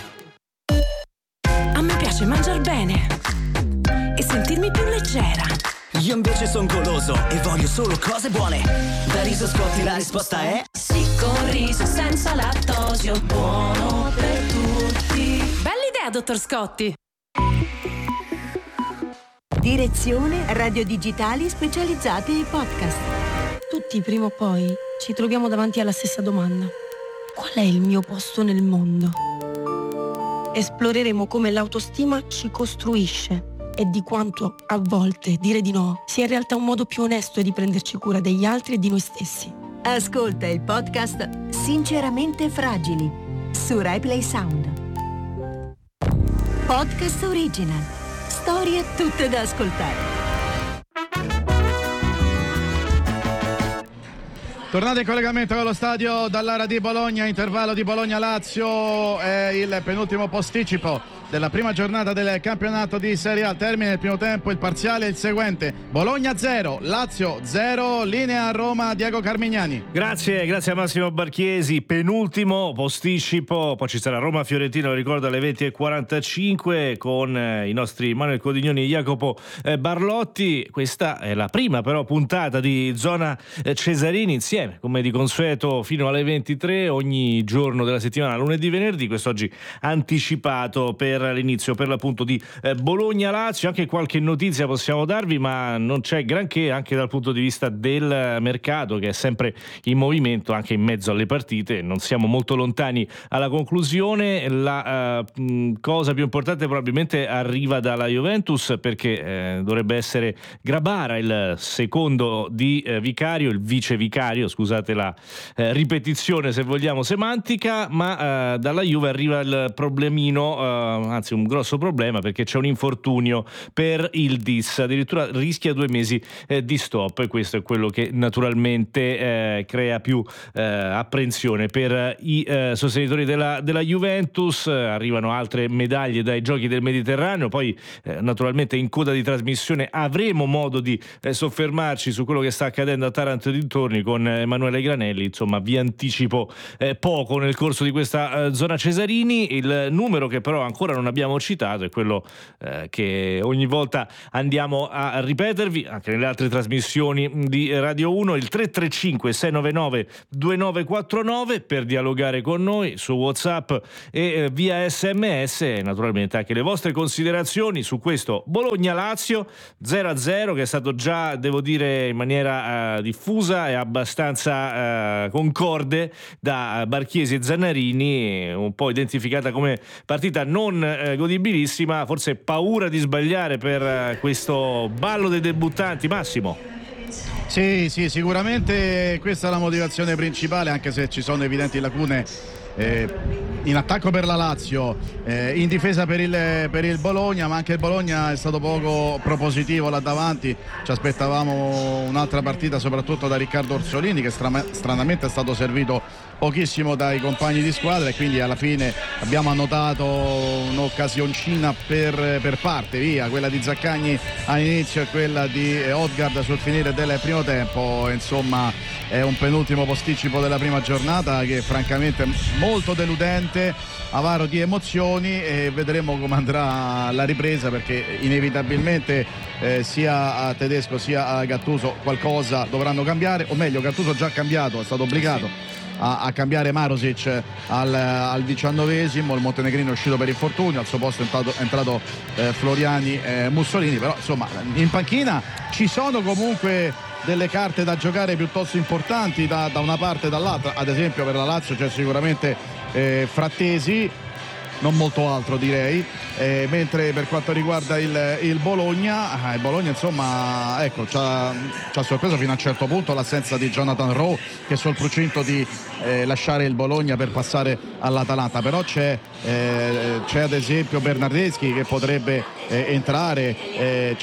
A me piace mangiar bene e sentirmi più leggera. Io invece son goloso e voglio solo cose buone. Da Riso Scotti la risposta è sì, con riso senza lattosio, buono per tutti. Bella idea, dottor Scotti. Direzione Radio Digitali specializzati ai podcast. Tutti prima o poi ci troviamo davanti alla stessa domanda: qual è il mio posto nel mondo? Esploreremo come l'autostima ci costruisce e di quanto a volte dire di no sia in realtà un modo più onesto di prenderci cura degli altri e di noi stessi. Ascolta il podcast Sinceramente Fragili su Rai Play Sound. Podcast original. Storie tutte da ascoltare. Tornate in collegamento con lo stadio dall'Ara di Bologna, intervallo di Bologna-Lazio, è il penultimo posticipo della prima giornata del campionato di Serie A. Termine il primo tempo, il parziale è il seguente: Bologna zero, Lazio zero. Linea a Roma, Diego Carmignani. Grazie, grazie a Massimo Barchiesi. Penultimo posticipo, poi ci sarà Roma-Fiorentina, lo ricordo, alle venti e quarantacinque con eh, i nostri Manuel Codignoni e Jacopo eh, Barlotti. Questa è la prima però puntata di Zona eh, Cesarini insieme, come di consueto, fino alle ventitré ogni giorno della settimana, lunedì, venerdì. Quest'oggi anticipato per l'inizio, per l'appunto, di eh, Bologna-Lazio. Anche qualche notizia possiamo darvi, ma non c'è granché anche dal punto di vista del mercato, che è sempre in movimento anche in mezzo alle partite. Non siamo molto lontani alla conclusione. La uh, cosa più importante probabilmente arriva dalla Juventus, perché eh, dovrebbe essere Grabara il secondo di eh, Vicario, il vice vicario, scusate la eh, ripetizione se vogliamo semantica, ma eh, dalla Juve arriva il problemino, eh, anzi un grosso problema, perché c'è un infortunio per il Dis, addirittura rischia due mesi eh, di stop, e questo è quello che naturalmente eh, crea più eh, apprensione per i eh, sostenitori della, della Juventus. Arrivano altre medaglie dai Giochi del Mediterraneo, poi eh, naturalmente in coda di trasmissione avremo modo di eh, soffermarci su quello che sta accadendo a Taranto e dintorni con Emanuele Granelli. Insomma, vi anticipo eh, poco nel corso di questa eh, Zona Cesarini. Il numero che però ancora non abbiamo citato è quello eh, che ogni volta andiamo a ripetervi anche nelle altre trasmissioni di Radio uno, il tre tre cinque sei nove nove due nove quattro nove per dialogare con noi su WhatsApp e eh, via sms, e naturalmente anche le vostre considerazioni su questo Bologna-Lazio zero a zero, che è stato già, devo dire, in maniera eh, diffusa e abbastanza eh, concorde da Barchiesi e Zannarini, un po' identificata come partita non eh, godibilissima, forse paura di sbagliare per eh, questo ballo dei debuttanti. Massimo? Sì, sì, sicuramente questa è la motivazione principale, anche se ci sono evidenti lacune eh, in attacco per la Lazio, eh, in difesa per il, per il Bologna, ma anche il Bologna è stato poco propositivo là davanti. Ci aspettavamo un'altra partita soprattutto da Riccardo Orsolini, che stra- stranamente è stato servito pochissimo dai compagni di squadra, e quindi alla fine abbiamo annotato un'occasioncina per, per parte, via, quella di Zaccagni all'inizio e quella di Odgaard sul finire del primo tempo. Insomma, è un penultimo posticipo della prima giornata che francamente è molto deludente, avaro di emozioni, e vedremo come andrà la ripresa, perché inevitabilmente eh, sia a Tedesco sia a Gattuso qualcosa dovranno cambiare, o meglio Gattuso già ha cambiato, è stato obbligato a, a cambiare Marusic al, al diciannovesimo, il montenegrino è uscito per infortunio, al suo posto è entrato, è entrato eh, Floriani eh, Mussolini, però insomma in panchina ci sono comunque delle carte da giocare piuttosto importanti da, da una parte e dall'altra. Ad esempio per la Lazio c'è sicuramente eh, Frattesi, non molto altro direi, eh, mentre per quanto riguarda il, il Bologna, eh, il Bologna insomma ecco ci ha sorpreso fino a un certo punto l'assenza di Jonathan Rowe, che è sul procinto di eh, lasciare il Bologna per passare all'Atalanta, però c'è, eh, c'è ad esempio Bernardeschi che potrebbe eh, entrare, eh,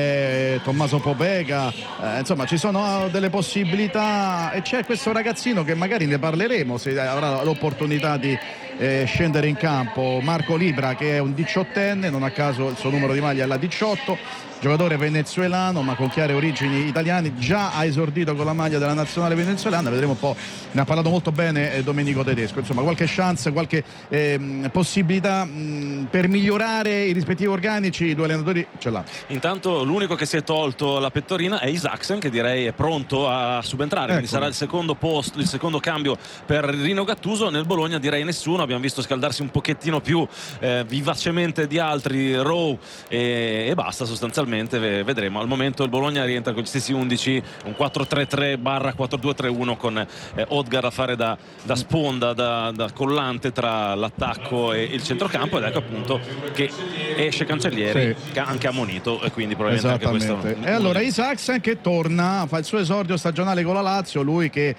c'è Tommaso Pobega, eh, insomma ci sono delle possibilità, e c'è questo ragazzino che magari ne parleremo se avrà l'opportunità di Eh, scendere in campo, Marco Libra, che è un diciottenne, non a caso il suo numero di maglia è la diciotto, giocatore venezuelano ma con chiare origini italiane, già ha esordito con la maglia della nazionale venezuelana, vedremo un po', ne ha parlato molto bene eh, Domenico Tedesco. Insomma, qualche chance, qualche eh, possibilità mh, per migliorare i rispettivi organici, i due allenatori ce l'ha. Intanto l'unico che si è tolto la pettorina è Isaksen, che direi è pronto a subentrare, ecco. Quindi sarà il secondo posto, il secondo cambio per Rino Gattuso. Nel Bologna direi nessuno, abbiamo visto scaldarsi un pochettino più eh, vivacemente di altri Rowe e, e basta sostanzialmente. Vedremo. Al momento il Bologna rientra con gli stessi undici, un quattro tre tre barra quattro due tre uno con eh, Odgaard a fare da, da sponda, da, da collante tra l'attacco e il centrocampo, ed ecco appunto che esce Cancellieri, sì, che ha anche ammonito, e quindi probabilmente anche questo. E allora Isaksen che torna, fa il suo esordio stagionale con la Lazio, lui che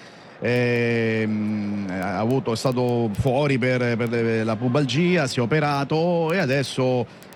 Eh, ha avuto, è stato fuori per, per la pubalgia, si è operato e adesso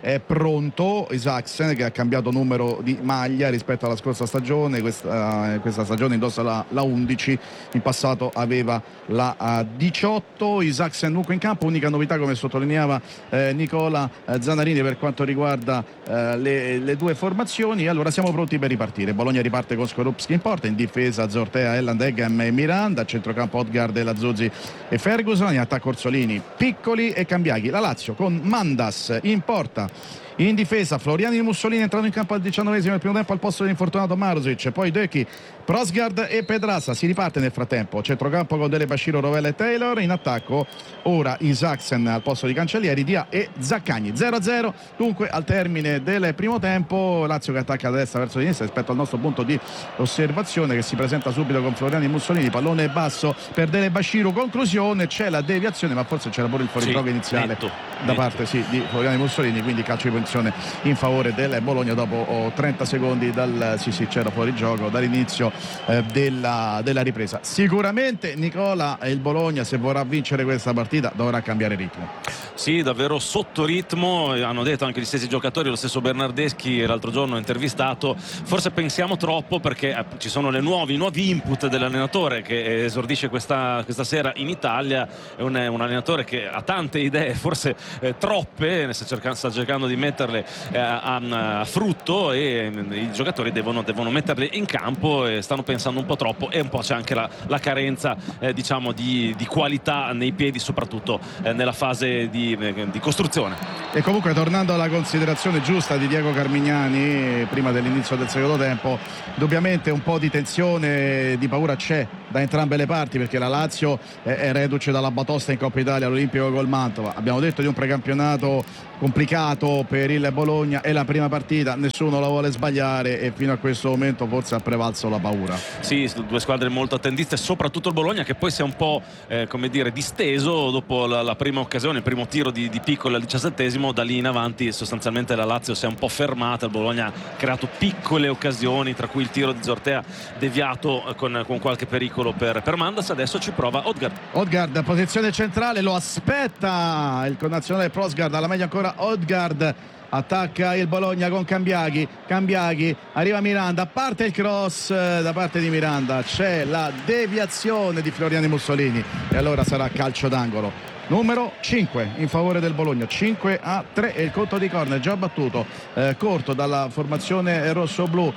è pronto Isaksen, che ha cambiato numero di maglia rispetto alla scorsa stagione. Questa, questa stagione indossa la, la undici, in passato aveva la uh, diciotto. Isaksen dunque in campo, unica novità come sottolineava eh, Nicola eh, Zanarini per quanto riguarda eh, le, le due formazioni. Allora siamo pronti per ripartire. Bologna riparte con Skorupski in porta, in difesa Zortea, Elland, Eggem e Miranda, a centrocampo Odgaard, Lazuzzi e Ferguson, in attacco Orsolini, Piccoli e Cambiaghi. La Lazio con Mandas in porta, in difesa Floriani e Mussolini entrano in campo al diciannovesimo del primo tempo al posto dell'infortunato Marusic, poi Döki, Prosgard e Pedraza. Si riparte nel frattempo, centrocampo con Dele Basciro, Rovella e Taylor, in attacco ora Isaksen al posto di Cancellieri, Dia e Zaccagni. Zero a zero dunque al termine del primo tempo. Lazio che attacca da destra verso sinistra rispetto al nostro punto di osservazione, che si presenta subito con Floriani e Mussolini, pallone basso per Dele Basciro, conclusione, c'è la deviazione ma forse c'era pure il fuorigioco sì, iniziale netto, da netto. parte sì, di Floriani e Mussolini, quindi calcio di punizione in favore del Bologna dopo oh, trenta secondi dal sì sì c'era fuorigioco dall'inizio eh, della, della ripresa. Sicuramente Nicola, il Bologna, se vorrà vincere questa partita, dovrà cambiare ritmo. Sì, davvero sotto ritmo, hanno detto anche gli stessi giocatori, lo stesso Bernardeschi l'altro giorno intervistato, forse pensiamo troppo perché eh, ci sono le nuovi, i nuovi input dell'allenatore che esordisce questa, questa sera in Italia. È un, un allenatore che ha tante idee, forse eh, troppe, sta cercando, sta cercando di metterle eh, a, a frutto, e eh, i giocatori devono, devono metterle in campo e stanno pensando un po' troppo, e un po' c'è anche la, la carenza eh, diciamo di, di qualità nei piedi, soprattutto eh, nella fase di di costruzione. E comunque, tornando alla considerazione giusta di Diego Carmignani prima dell'inizio del secondo tempo, indubbiamente un po' di tensione, di paura c'è da entrambe le parti, perché la Lazio è reduce dalla batosta in Coppa Italia all'Olimpico col Mantova. Abbiamo detto di un precampionato complicato per il Bologna, è la prima partita, nessuno la vuole sbagliare e fino a questo momento forse ha prevalso la paura. Sì, due squadre molto attendiste, soprattutto il Bologna che poi si è un po' eh, come dire disteso dopo la, la prima occasione, il primo tiro di, di Piccoli al diciassettesimo. Da lì in avanti sostanzialmente la Lazio si è un po' fermata, il Bologna ha creato piccole occasioni, tra cui il tiro di Zortea deviato con, con qualche pericolo per, per Mandas. Adesso ci prova Odgaard. Odgaard, posizione centrale, lo aspetta il connazionale Prosgard, alla meglio ancora Odgaard, attacca il Bologna con Cambiaghi, Cambiaghi, arriva Miranda, parte il cross da parte di Miranda, c'è la deviazione di Floriani Mussolini e allora sarà calcio d'angolo numero cinque in favore del Bologna. Cinque a tre e il conto di corner già battuto, eh, corto dalla formazione rosso-blu,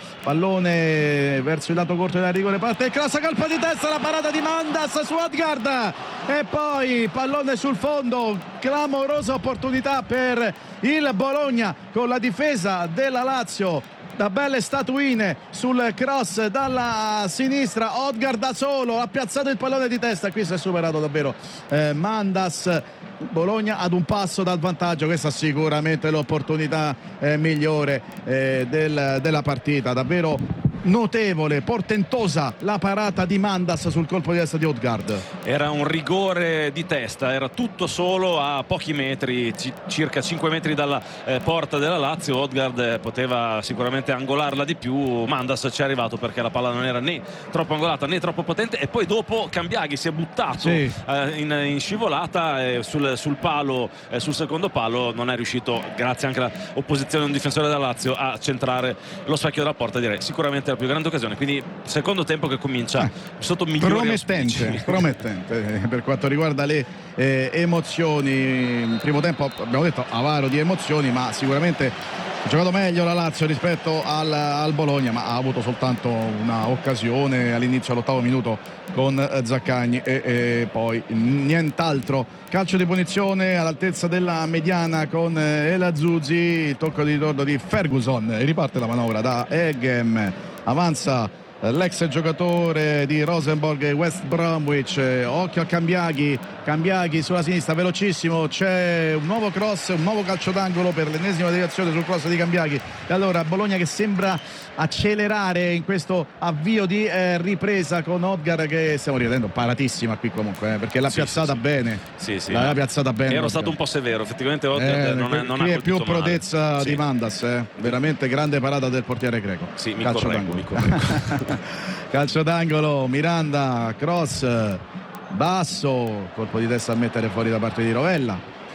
pallone verso il lato corto della rigore, parte il cross, colpo di testa, la parata di Mandas su Odgaard e poi pallone sul fondo, clamorosa opportunità per il Bologna con la difesa della Lazio, da belle statuine sul cross dalla sinistra. Odgaard da solo ha piazzato il pallone di testa, qui si è superato davvero eh, Mandas. Bologna ad un passo dal vantaggio, questa sicuramente è l'opportunità eh, migliore eh, del, della partita, davvero notevole, portentosa la parata di Mandas sul colpo di testa di Odgaard. Era un rigore di testa, era tutto solo a pochi metri, c- circa cinque metri dalla eh, porta della Lazio. Odgaard eh, poteva sicuramente angolarla di più, Mandas ci è arrivato perché la palla non era né troppo angolata né troppo potente, e poi dopo Cambiaghi si è buttato sì. eh, in, in scivolata eh, sul, sul palo, eh, sul secondo palo non è riuscito, grazie anche all'opposizione di un difensore della Lazio, a centrare lo specchio della porta. Direi sicuramente la più grande occasione, quindi secondo tempo che comincia eh, sotto migliori promettente, auspici. promettente per quanto riguarda le eh, emozioni. In primo tempo abbiamo detto avaro di emozioni, ma sicuramente ha giocato meglio la Lazio rispetto al, al Bologna, ma ha avuto soltanto una occasione all'inizio all'ottavo minuto con Zaccagni e, e poi nient'altro. Calcio di punizione all'altezza della mediana con El Azuzzi, il tocco di ritorno di Ferguson, riparte la manovra da Eggem, avanza l'ex giocatore di Rosenborg e West Bromwich, occhio a Cambiaghi, Cambiaghi sulla sinistra velocissimo, c'è un nuovo cross, un nuovo calcio d'angolo per l'ennesima deviazione sul cross di Cambiaghi. E allora Bologna che sembra accelerare in questo avvio di eh, ripresa con Odgaard, che stiamo ridendo paratissima qui comunque eh, perché l'ha sì, piazzata sì, bene sì, sì, l'ha piazzata bene. Ero Odgaard. stato un po' severo, effettivamente Odgaard eh, non, è, non qui ha è più prodezza male. di sì. Mandas eh. Veramente grande parata del portiere greco. Sì, mi calcio correggo, d'angolo. mi correggo. Calcio d'angolo, Miranda, cross basso, colpo di testa a mettere fuori da parte di Rovella,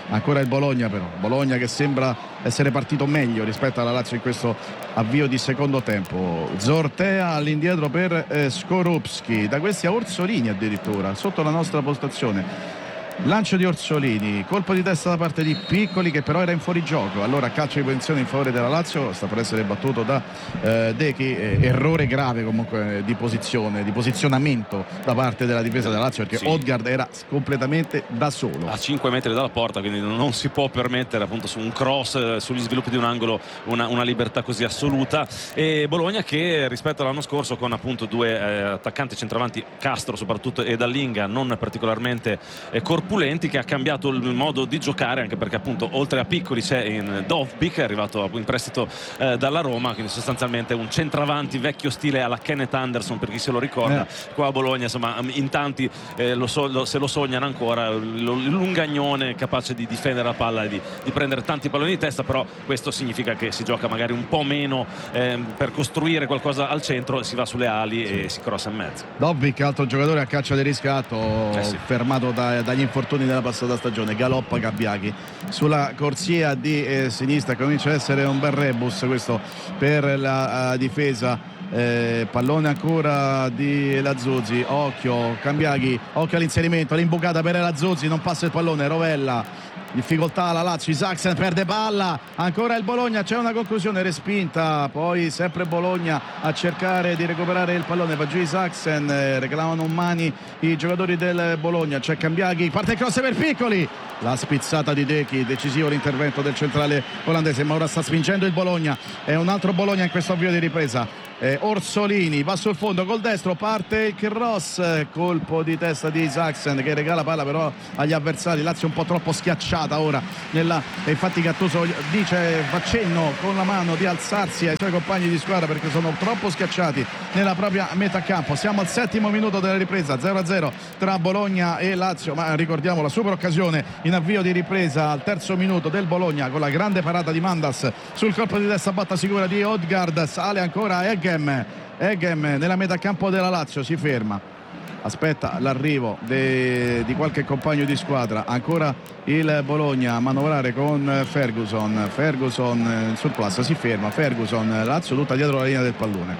Ancora il Bologna, però Bologna che sembra essere partito meglio rispetto alla Lazio in questo avvio di secondo tempo. Zortea all'indietro per eh, Skorupski, da questi a Orsolini addirittura sotto la nostra postazione. Lancio di Orsolini, colpo di testa da parte di Piccoli che però era in fuorigioco, allora calcio di punizione in favore della Lazio, sta per essere battuto da eh, Dechi, eh, errore grave comunque eh, di posizione, di posizionamento da parte della difesa della Lazio, perché sì. Odgaard era completamente da solo a cinque metri dalla porta, quindi non si può permettere appunto su un cross, eh, sugli sviluppi di un angolo una, una libertà così assoluta. E Bologna che rispetto all'anno scorso con appunto due eh, attaccanti centravanti, Castro soprattutto e Dallinga, non particolarmente eh, corpulenti, che ha cambiato il modo di giocare, anche perché appunto oltre a Piccoli c'è in Dovbyk, è arrivato in prestito eh, dalla Roma, quindi sostanzialmente un centravanti vecchio stile alla Kenneth Anderson, per chi se lo ricorda. eh. Qua a Bologna insomma in tanti eh, lo so, lo, se lo sognano ancora, il lungagnone capace di difendere la palla e di, di prendere tanti palloni di testa, però questo significa che si gioca magari un po' meno eh, per costruire qualcosa al centro, si va sulle ali sì. e si crossa in mezzo. Dovbyk, altro giocatore a caccia di riscatto, eh sì. fermato da, dagli infortuni della passata stagione. Galoppa Gabbiachi sulla corsia di eh, sinistra, comincia ad essere un bel rebus questo per la uh, difesa. Eh, pallone ancora di Lazzuzzi, occhio Cambiaghi, occhio all'inserimento, l'imbucata per Lazzuzzi, non passa il pallone, Rovella, difficoltà la Lazio, Isaacsen perde palla, ancora il Bologna, c'è una conclusione respinta, poi sempre Bologna a cercare di recuperare il pallone, va giù Isaacsen, eh, reclamano mani i giocatori del Bologna, c'è Cambiaghi, parte il cross per Piccoli, la spizzata di Dechi, decisivo l'intervento del centrale olandese, ma ora sta spingendo il Bologna, è un altro Bologna in questo avvio di ripresa. Eh, Orsolini va sul fondo col destro, parte il cross, colpo di testa di Isaacsen che regala palla però agli avversari. Lazio un po' troppo schiacciata ora nella, e infatti Gattuso dice, fa cenno con la mano di alzarsi ai suoi compagni di squadra perché sono troppo schiacciati nella propria metà campo. Siamo al settimo minuto della ripresa, zero a zero tra Bologna e Lazio, ma ricordiamo la super occasione in avvio di ripresa al terzo minuto del Bologna con la grande parata di Mandas sul colpo di testa batta sicura di Odgaard, sale ancora Eggen Eghem nella metà campo della Lazio, si ferma, aspetta l'arrivo de, di qualche compagno di squadra, ancora il Bologna a manovrare con Ferguson, Ferguson sul plus, si ferma Ferguson, Lazio tutta dietro la linea del pallone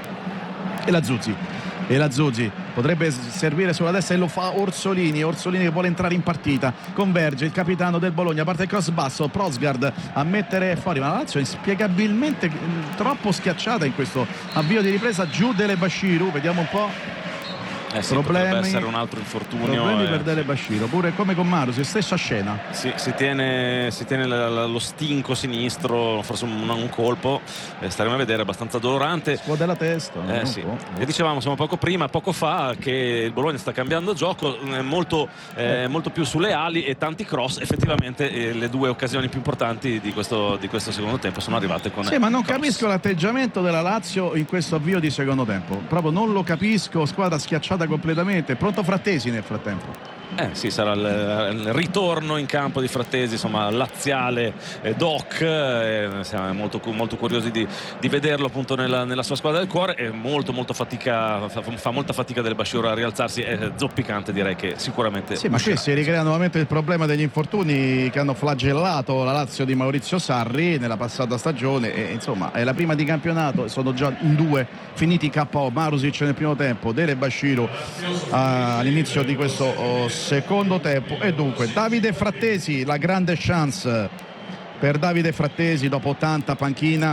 e la Zuzzi e la Zuzzi potrebbe servire sulla destra e lo fa Orsolini, Orsolini che vuole entrare in partita, converge il capitano del Bologna, parte il cross basso, Prosgard a mettere fuori, ma la Lazio è inspiegabilmente troppo schiacciata in questo avvio di ripresa. Giù Dele Bashiru, vediamo un po'. Eh sì, problemi, potrebbe essere un altro infortunio, problemi eh. per Dele Bashiru, pure come con Marusi, stessa scena. Sì, si tiene, si tiene la, la, lo stinco sinistro, forse un, un colpo, eh, staremo a vedere, abbastanza dolorante. Scuote la testa. Eh, sì. E dicevamo insomma poco prima, poco fa, che il Bologna sta cambiando gioco, eh, molto, eh, molto più sulle ali e tanti cross. Effettivamente eh, le due occasioni più importanti di questo, di questo secondo tempo sono arrivate con. Sì, ma non cross. Capisco l'atteggiamento della Lazio in questo avvio di secondo tempo, proprio non lo capisco, squadra schiacciata completamente. Pronto Frattesi nel frattempo. Eh sì, sarà il, il ritorno in campo di Frattesi, insomma laziale eh, doc, eh, siamo molto, molto curiosi di, di vederlo appunto nella, nella sua squadra del cuore, e molto molto fatica, fa, fa molta fatica del Bashiru a rialzarsi, è zoppicante, direi che sicuramente sì, ma qui si ricrea nuovamente il problema degli infortuni che hanno flagellato la Lazio di Maurizio Sarri nella passata stagione, e insomma è la prima di campionato, sono già in due finiti K O, Marusic nel primo tempo, Dele Bashiru all'inizio di questo oh, secondo tempo, e dunque Davide Frattesi, la grande chance per Davide Frattesi dopo tanta panchina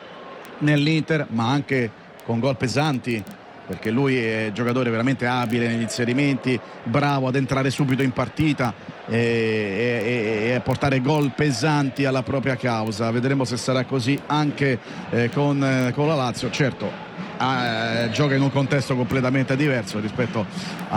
nell'Inter, ma anche con gol pesanti, perché lui è giocatore veramente abile negli inserimenti, bravo ad entrare subito in partita e, e, e a portare gol pesanti alla propria causa. Vedremo se sarà così anche eh, con, con la Lazio. Certo, eh, gioca in un contesto completamente diverso rispetto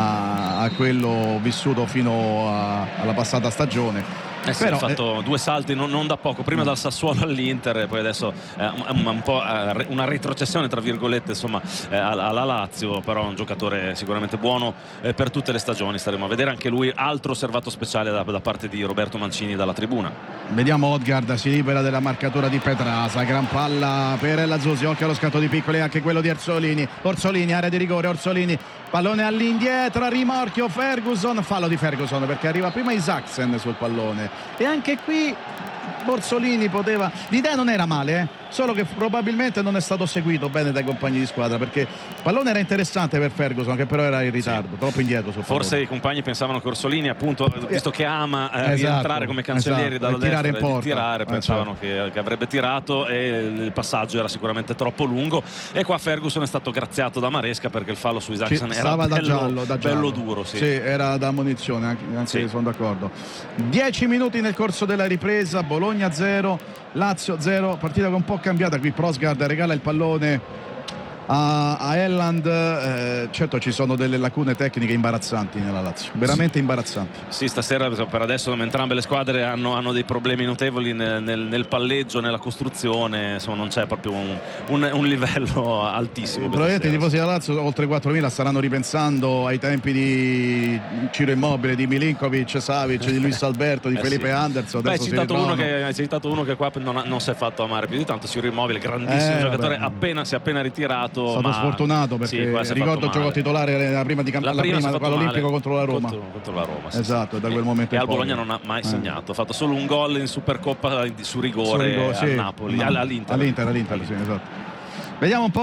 a, a quello vissuto fino a, alla passata stagione. Eh sì, Però, ha fatto eh, due salti non, non da poco, prima dal Sassuolo all'Inter e poi adesso eh, un, un po' eh, una retrocessione tra virgolette insomma eh, alla Lazio, però un giocatore sicuramente buono eh, per tutte le stagioni. Staremo a vedere anche lui, altro osservato speciale da, da parte di Roberto Mancini dalla tribuna. Vediamo Odgaard, si libera della marcatura di Petrasa, gran palla per Lazzuzzi, occhio allo scatto di Piccoli, anche quello di Orsolini, Orsolini area di rigore, Orsolini pallone all'indietro, rimorchio Ferguson, fallo di Ferguson perché arriva prima Isaacsen sul pallone pallone. E anche qui Borsolini poteva, l'idea non era male, eh? Solo che probabilmente non è stato seguito bene dai compagni di squadra, perché il pallone era interessante per Ferguson, che però era in ritardo, sì. troppo indietro sul forse pallone. I compagni pensavano che Orsolini, appunto, visto che ama eh, esatto, rientrare come cancellieri esatto, dalla tirare destra in e di tirare, porta. pensavano esatto. che, che avrebbe tirato, e il passaggio era sicuramente troppo lungo, e qua Ferguson è stato graziato da Maresca perché il fallo su Isaacson era bello, da giallo, da giallo. bello duro, sì. sì, era da ammonizione, anche, anche sì. sono d'accordo. dieci minuti nel corso della ripresa, Bologna zero, Lazio zero, partita che è un po' cambiata qui. Prosgard regala il pallone a, a Elland, eh, certo ci sono delle lacune tecniche imbarazzanti nella Lazio, veramente sì. imbarazzanti. Sì, stasera per adesso entrambe le squadre hanno, hanno dei problemi notevoli nel, nel, nel palleggio, nella costruzione, insomma non c'è proprio un, un, un livello altissimo. Probabilmente i tifosi della Lazio, oltre quattromila, staranno ripensando ai tempi di Ciro Immobile, di Milinkovic, Savic, di Luis Alberto, di eh Felipe sì. Anderson. Beh, hai citato, uno che, hai citato uno che qua non, non si è fatto amare più di tanto, Ciro Immobile, grandissimo eh, giocatore, vabbè. appena si è appena ritirato. È stato ma... sfortunato perché sì, ricordo giocò titolare la prima di camp- la alla prima, prima all'Olimpico contro la Roma. Contro, contro la Roma sì, esatto, sì. da quel momento e, in e al poi. Bologna non ha mai eh. segnato, ha fatto solo un gol in Supercoppa su rigore, su rigore al sì. Napoli, no. all'Inter. All'Inter, all'Inter, sì, esatto. Vediamo un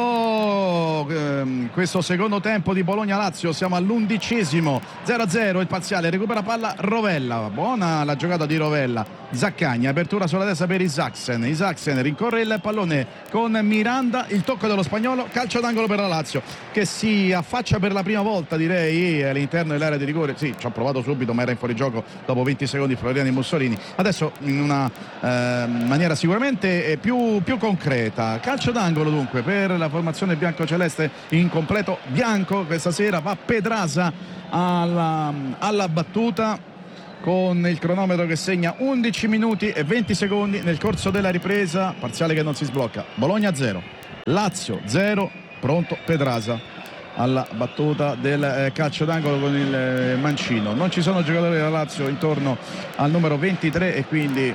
po' ehm, questo secondo tempo di Bologna-Lazio, siamo all'undicesimo, zero a zero il parziale, recupera palla Rovella, buona la giocata di Rovella, Zaccagni, apertura sulla destra per Isaacsen, Isaacsen rincorre il pallone con Miranda, il tocco dello spagnolo, calcio d'angolo per la Lazio che si affaccia per la prima volta direi all'interno dell'area di rigore, sì ci ha provato subito ma era in fuorigioco dopo venti secondi Floriani Mussolini, adesso in una eh, maniera sicuramente più, più concreta, calcio d'angolo dunque per la formazione biancoceleste in completo bianco, questa sera va Pedrasa alla, alla battuta con il cronometro che segna undici minuti e venti secondi nel corso della ripresa, parziale che non si sblocca, Bologna zero, Lazio zero, pronto Pedrasa alla battuta del eh, calcio d'angolo con il eh, mancino, non ci sono giocatori della Lazio intorno al numero ventitré e quindi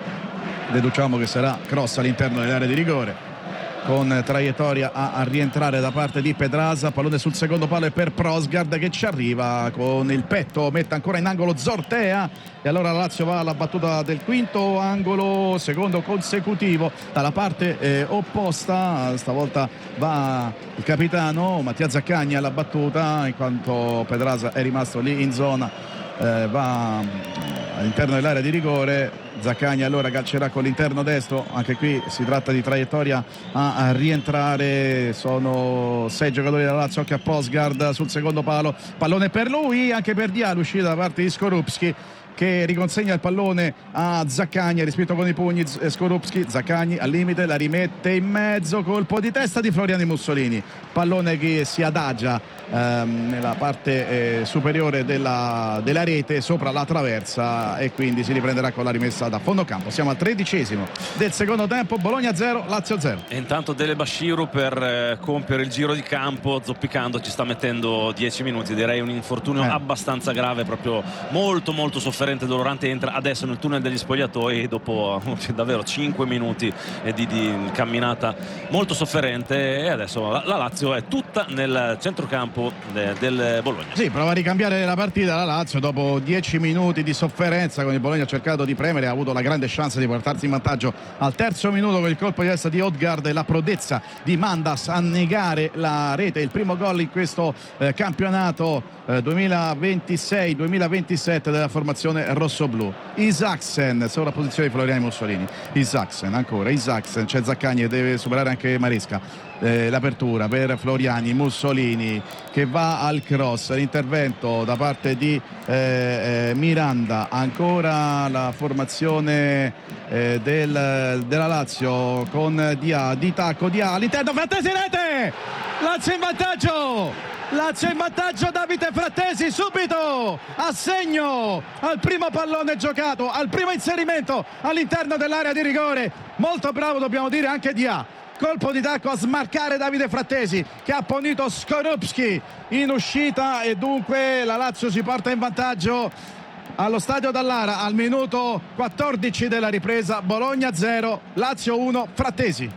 deduciamo che sarà cross all'interno dell'area di rigore con traiettoria a, a rientrare da parte di Pedrasa, pallone sul secondo palo e per Prosgard che ci arriva con il petto, mette ancora in angolo Zortea e allora la Lazio va alla battuta del quinto angolo, secondo consecutivo dalla parte eh, opposta, stavolta va il capitano Mattia Zaccagni alla battuta in quanto Pedrasa è rimasto lì in zona, eh, va all'interno dell'area di rigore. Zaccagni allora calcerà con l'interno destro, anche qui si tratta di traiettoria a, a rientrare, sono sei giocatori della Lazio, occhio a Prosgard sul secondo palo, pallone per lui, anche per Dia, l'uscita da parte di Skorupski che riconsegna il pallone a Zaccagni, rispetto con i pugni Skorupski, Zaccagni al limite, la rimette in mezzo, colpo di testa di Floriani Mussolini, pallone che si adagia ehm, nella parte eh, superiore della, della rete sopra la traversa e quindi si riprenderà con la rimessa da fondo campo. Siamo al tredicesimo del secondo tempo, Bologna zero, Lazio zero. E intanto Dele Bashiru per eh, compiere il giro di campo zoppicando ci sta mettendo dieci minuti, direi un infortunio eh. abbastanza grave, proprio molto molto sofferente, dolorante, entra adesso nel tunnel degli spogliatoi dopo davvero cinque minuti di, di camminata molto sofferente e adesso la, la Lazio è tutta nel centrocampo de, del Bologna. Sì, prova a ricambiare la partita la Lazio dopo dieci minuti di sofferenza, con il Bologna ha cercato di premere, ha avuto la grande chance di portarsi in vantaggio al terzo minuto con il colpo di testa di Odgaard e la prodezza di Mandas a negare la rete, il primo gol in questo eh, campionato eh, duemilaventisei duemilaventisette della formazione rossoblu. Isaacsen, sovrapposizione di Floriani Mussolini, Isaacsen ancora, Isaacsen, c'è Zaccagni e deve superare anche Maresca, eh, l'apertura per Floriani Mussolini che va al cross, l'intervento da parte di eh, eh, Miranda, ancora la formazione eh, del, della Lazio con Dia, di tacco Dia all'interno, Frattesi rete, Lazio in vantaggio, Lazio in vantaggio, Davide Frattesi subito a segno al primo pallone giocato, al primo inserimento all'interno dell'area di rigore, molto bravo dobbiamo dire anche Dia, colpo di tacco a smarcare Davide Frattesi che ha punito Skorupski in uscita e dunque la Lazio si porta in vantaggio allo stadio Dallara al minuto quattordici della ripresa, Bologna zero, Lazio uno, Frattesi.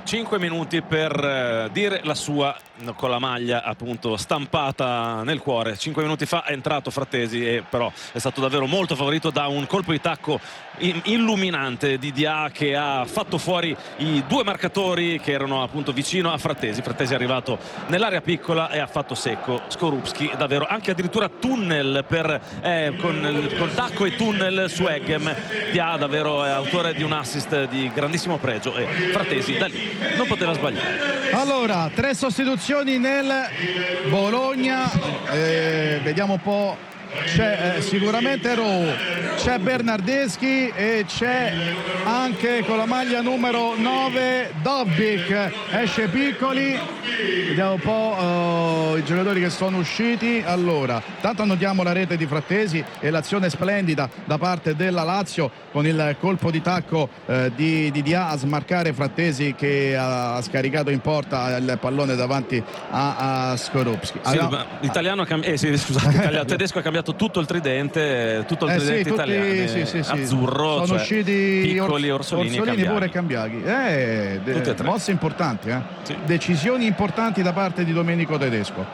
cinque minuti per eh, dire la sua, con la maglia appunto stampata nel cuore. cinque minuti fa è entrato Frattesi e però è stato davvero molto favorito da un colpo di tacco in- illuminante di Dia, che ha fatto fuori i due marcatori che erano appunto vicino a Frattesi. Frattesi è arrivato nell'area piccola e ha fatto secco Skorupski, davvero anche addirittura tunnel per, eh, con, con tacco e tunnel su Eggem. Dia davvero è autore di un assist di grandissimo pregio e Frattesi da lì non poteva sbagliare. Allora, tre sostituzioni nel Bologna, eh, vediamo un po'. C'è eh, sicuramente Rowe, c'è Bernardeschi e c'è anche con la maglia numero nove Dobbik. Esce Piccoli, vediamo un po' uh, i giocatori che sono usciti. Allora, tanto notiamo la rete di Frattesi e l'azione splendida da parte della Lazio con il colpo di tacco eh, di, di Dia a smarcare Frattesi, che ha scaricato in porta il pallone davanti a, a Skorupski. Sì, allora, l'italiano ha cambi- eh, sì, scusate, il tedesco ha cambiato tutto il tridente, tutto il eh tridente sì, tutti, italiano, sì, sì, sì. azzurro, sono cioè usciti Piccoli, Orsolini, Orsolini e pure Cambiaghi. Eh, de- mosse importanti, eh? Sì. Decisioni importanti da parte di Domenico Tedesco.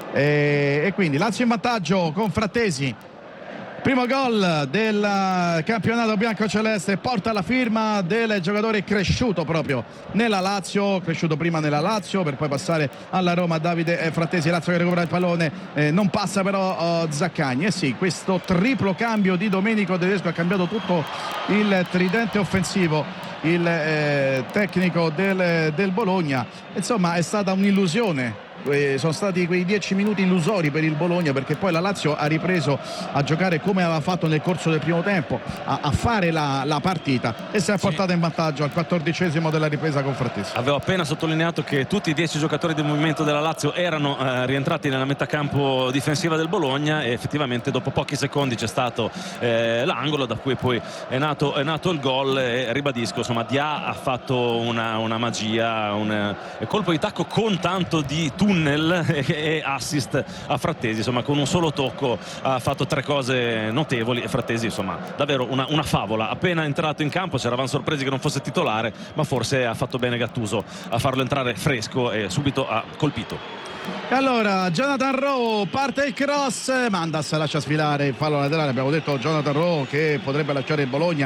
E, e quindi Lazio in vantaggio con Frattesi. Primo gol del campionato biancoceleste, porta la firma del giocatore cresciuto proprio nella Lazio, cresciuto prima nella Lazio per poi passare alla Roma. Davide Frattesi, Lazio che recupera il pallone, eh, non passa però uh, Zaccagni. E eh sì, questo triplo cambio di Domenico Tedesco ha cambiato tutto il tridente offensivo, il eh, tecnico del, del Bologna. Insomma, è stata un'illusione. Sono stati quei dieci minuti illusori per il Bologna, perché poi la Lazio ha ripreso a giocare come aveva fatto nel corso del primo tempo, a, a fare la, la partita, e si è portata in vantaggio al quattordicesimo della ripresa con Frattesi. Avevo appena sottolineato che tutti i dieci giocatori del movimento della Lazio erano eh, rientrati nella metà campo difensiva del Bologna, e effettivamente dopo pochi secondi c'è stato eh, l'angolo da cui poi è nato, è nato il gol. E ribadisco, insomma, Dia ha fatto una, una magia, un eh, colpo di tacco con tanto di tunnel e assist a Frattesi, insomma con un solo tocco ha fatto tre cose notevoli. E Frattesi, insomma, davvero una, una favola. Appena entrato in campo ci eravamo sorpresi che non fosse titolare, ma forse ha fatto bene Gattuso a farlo entrare fresco e subito ha colpito. E allora Jonathan Rowe, parte il cross, Mandas lascia sfilare il fallo laterale. Abbiamo detto Jonathan Rowe che potrebbe lasciare il Bologna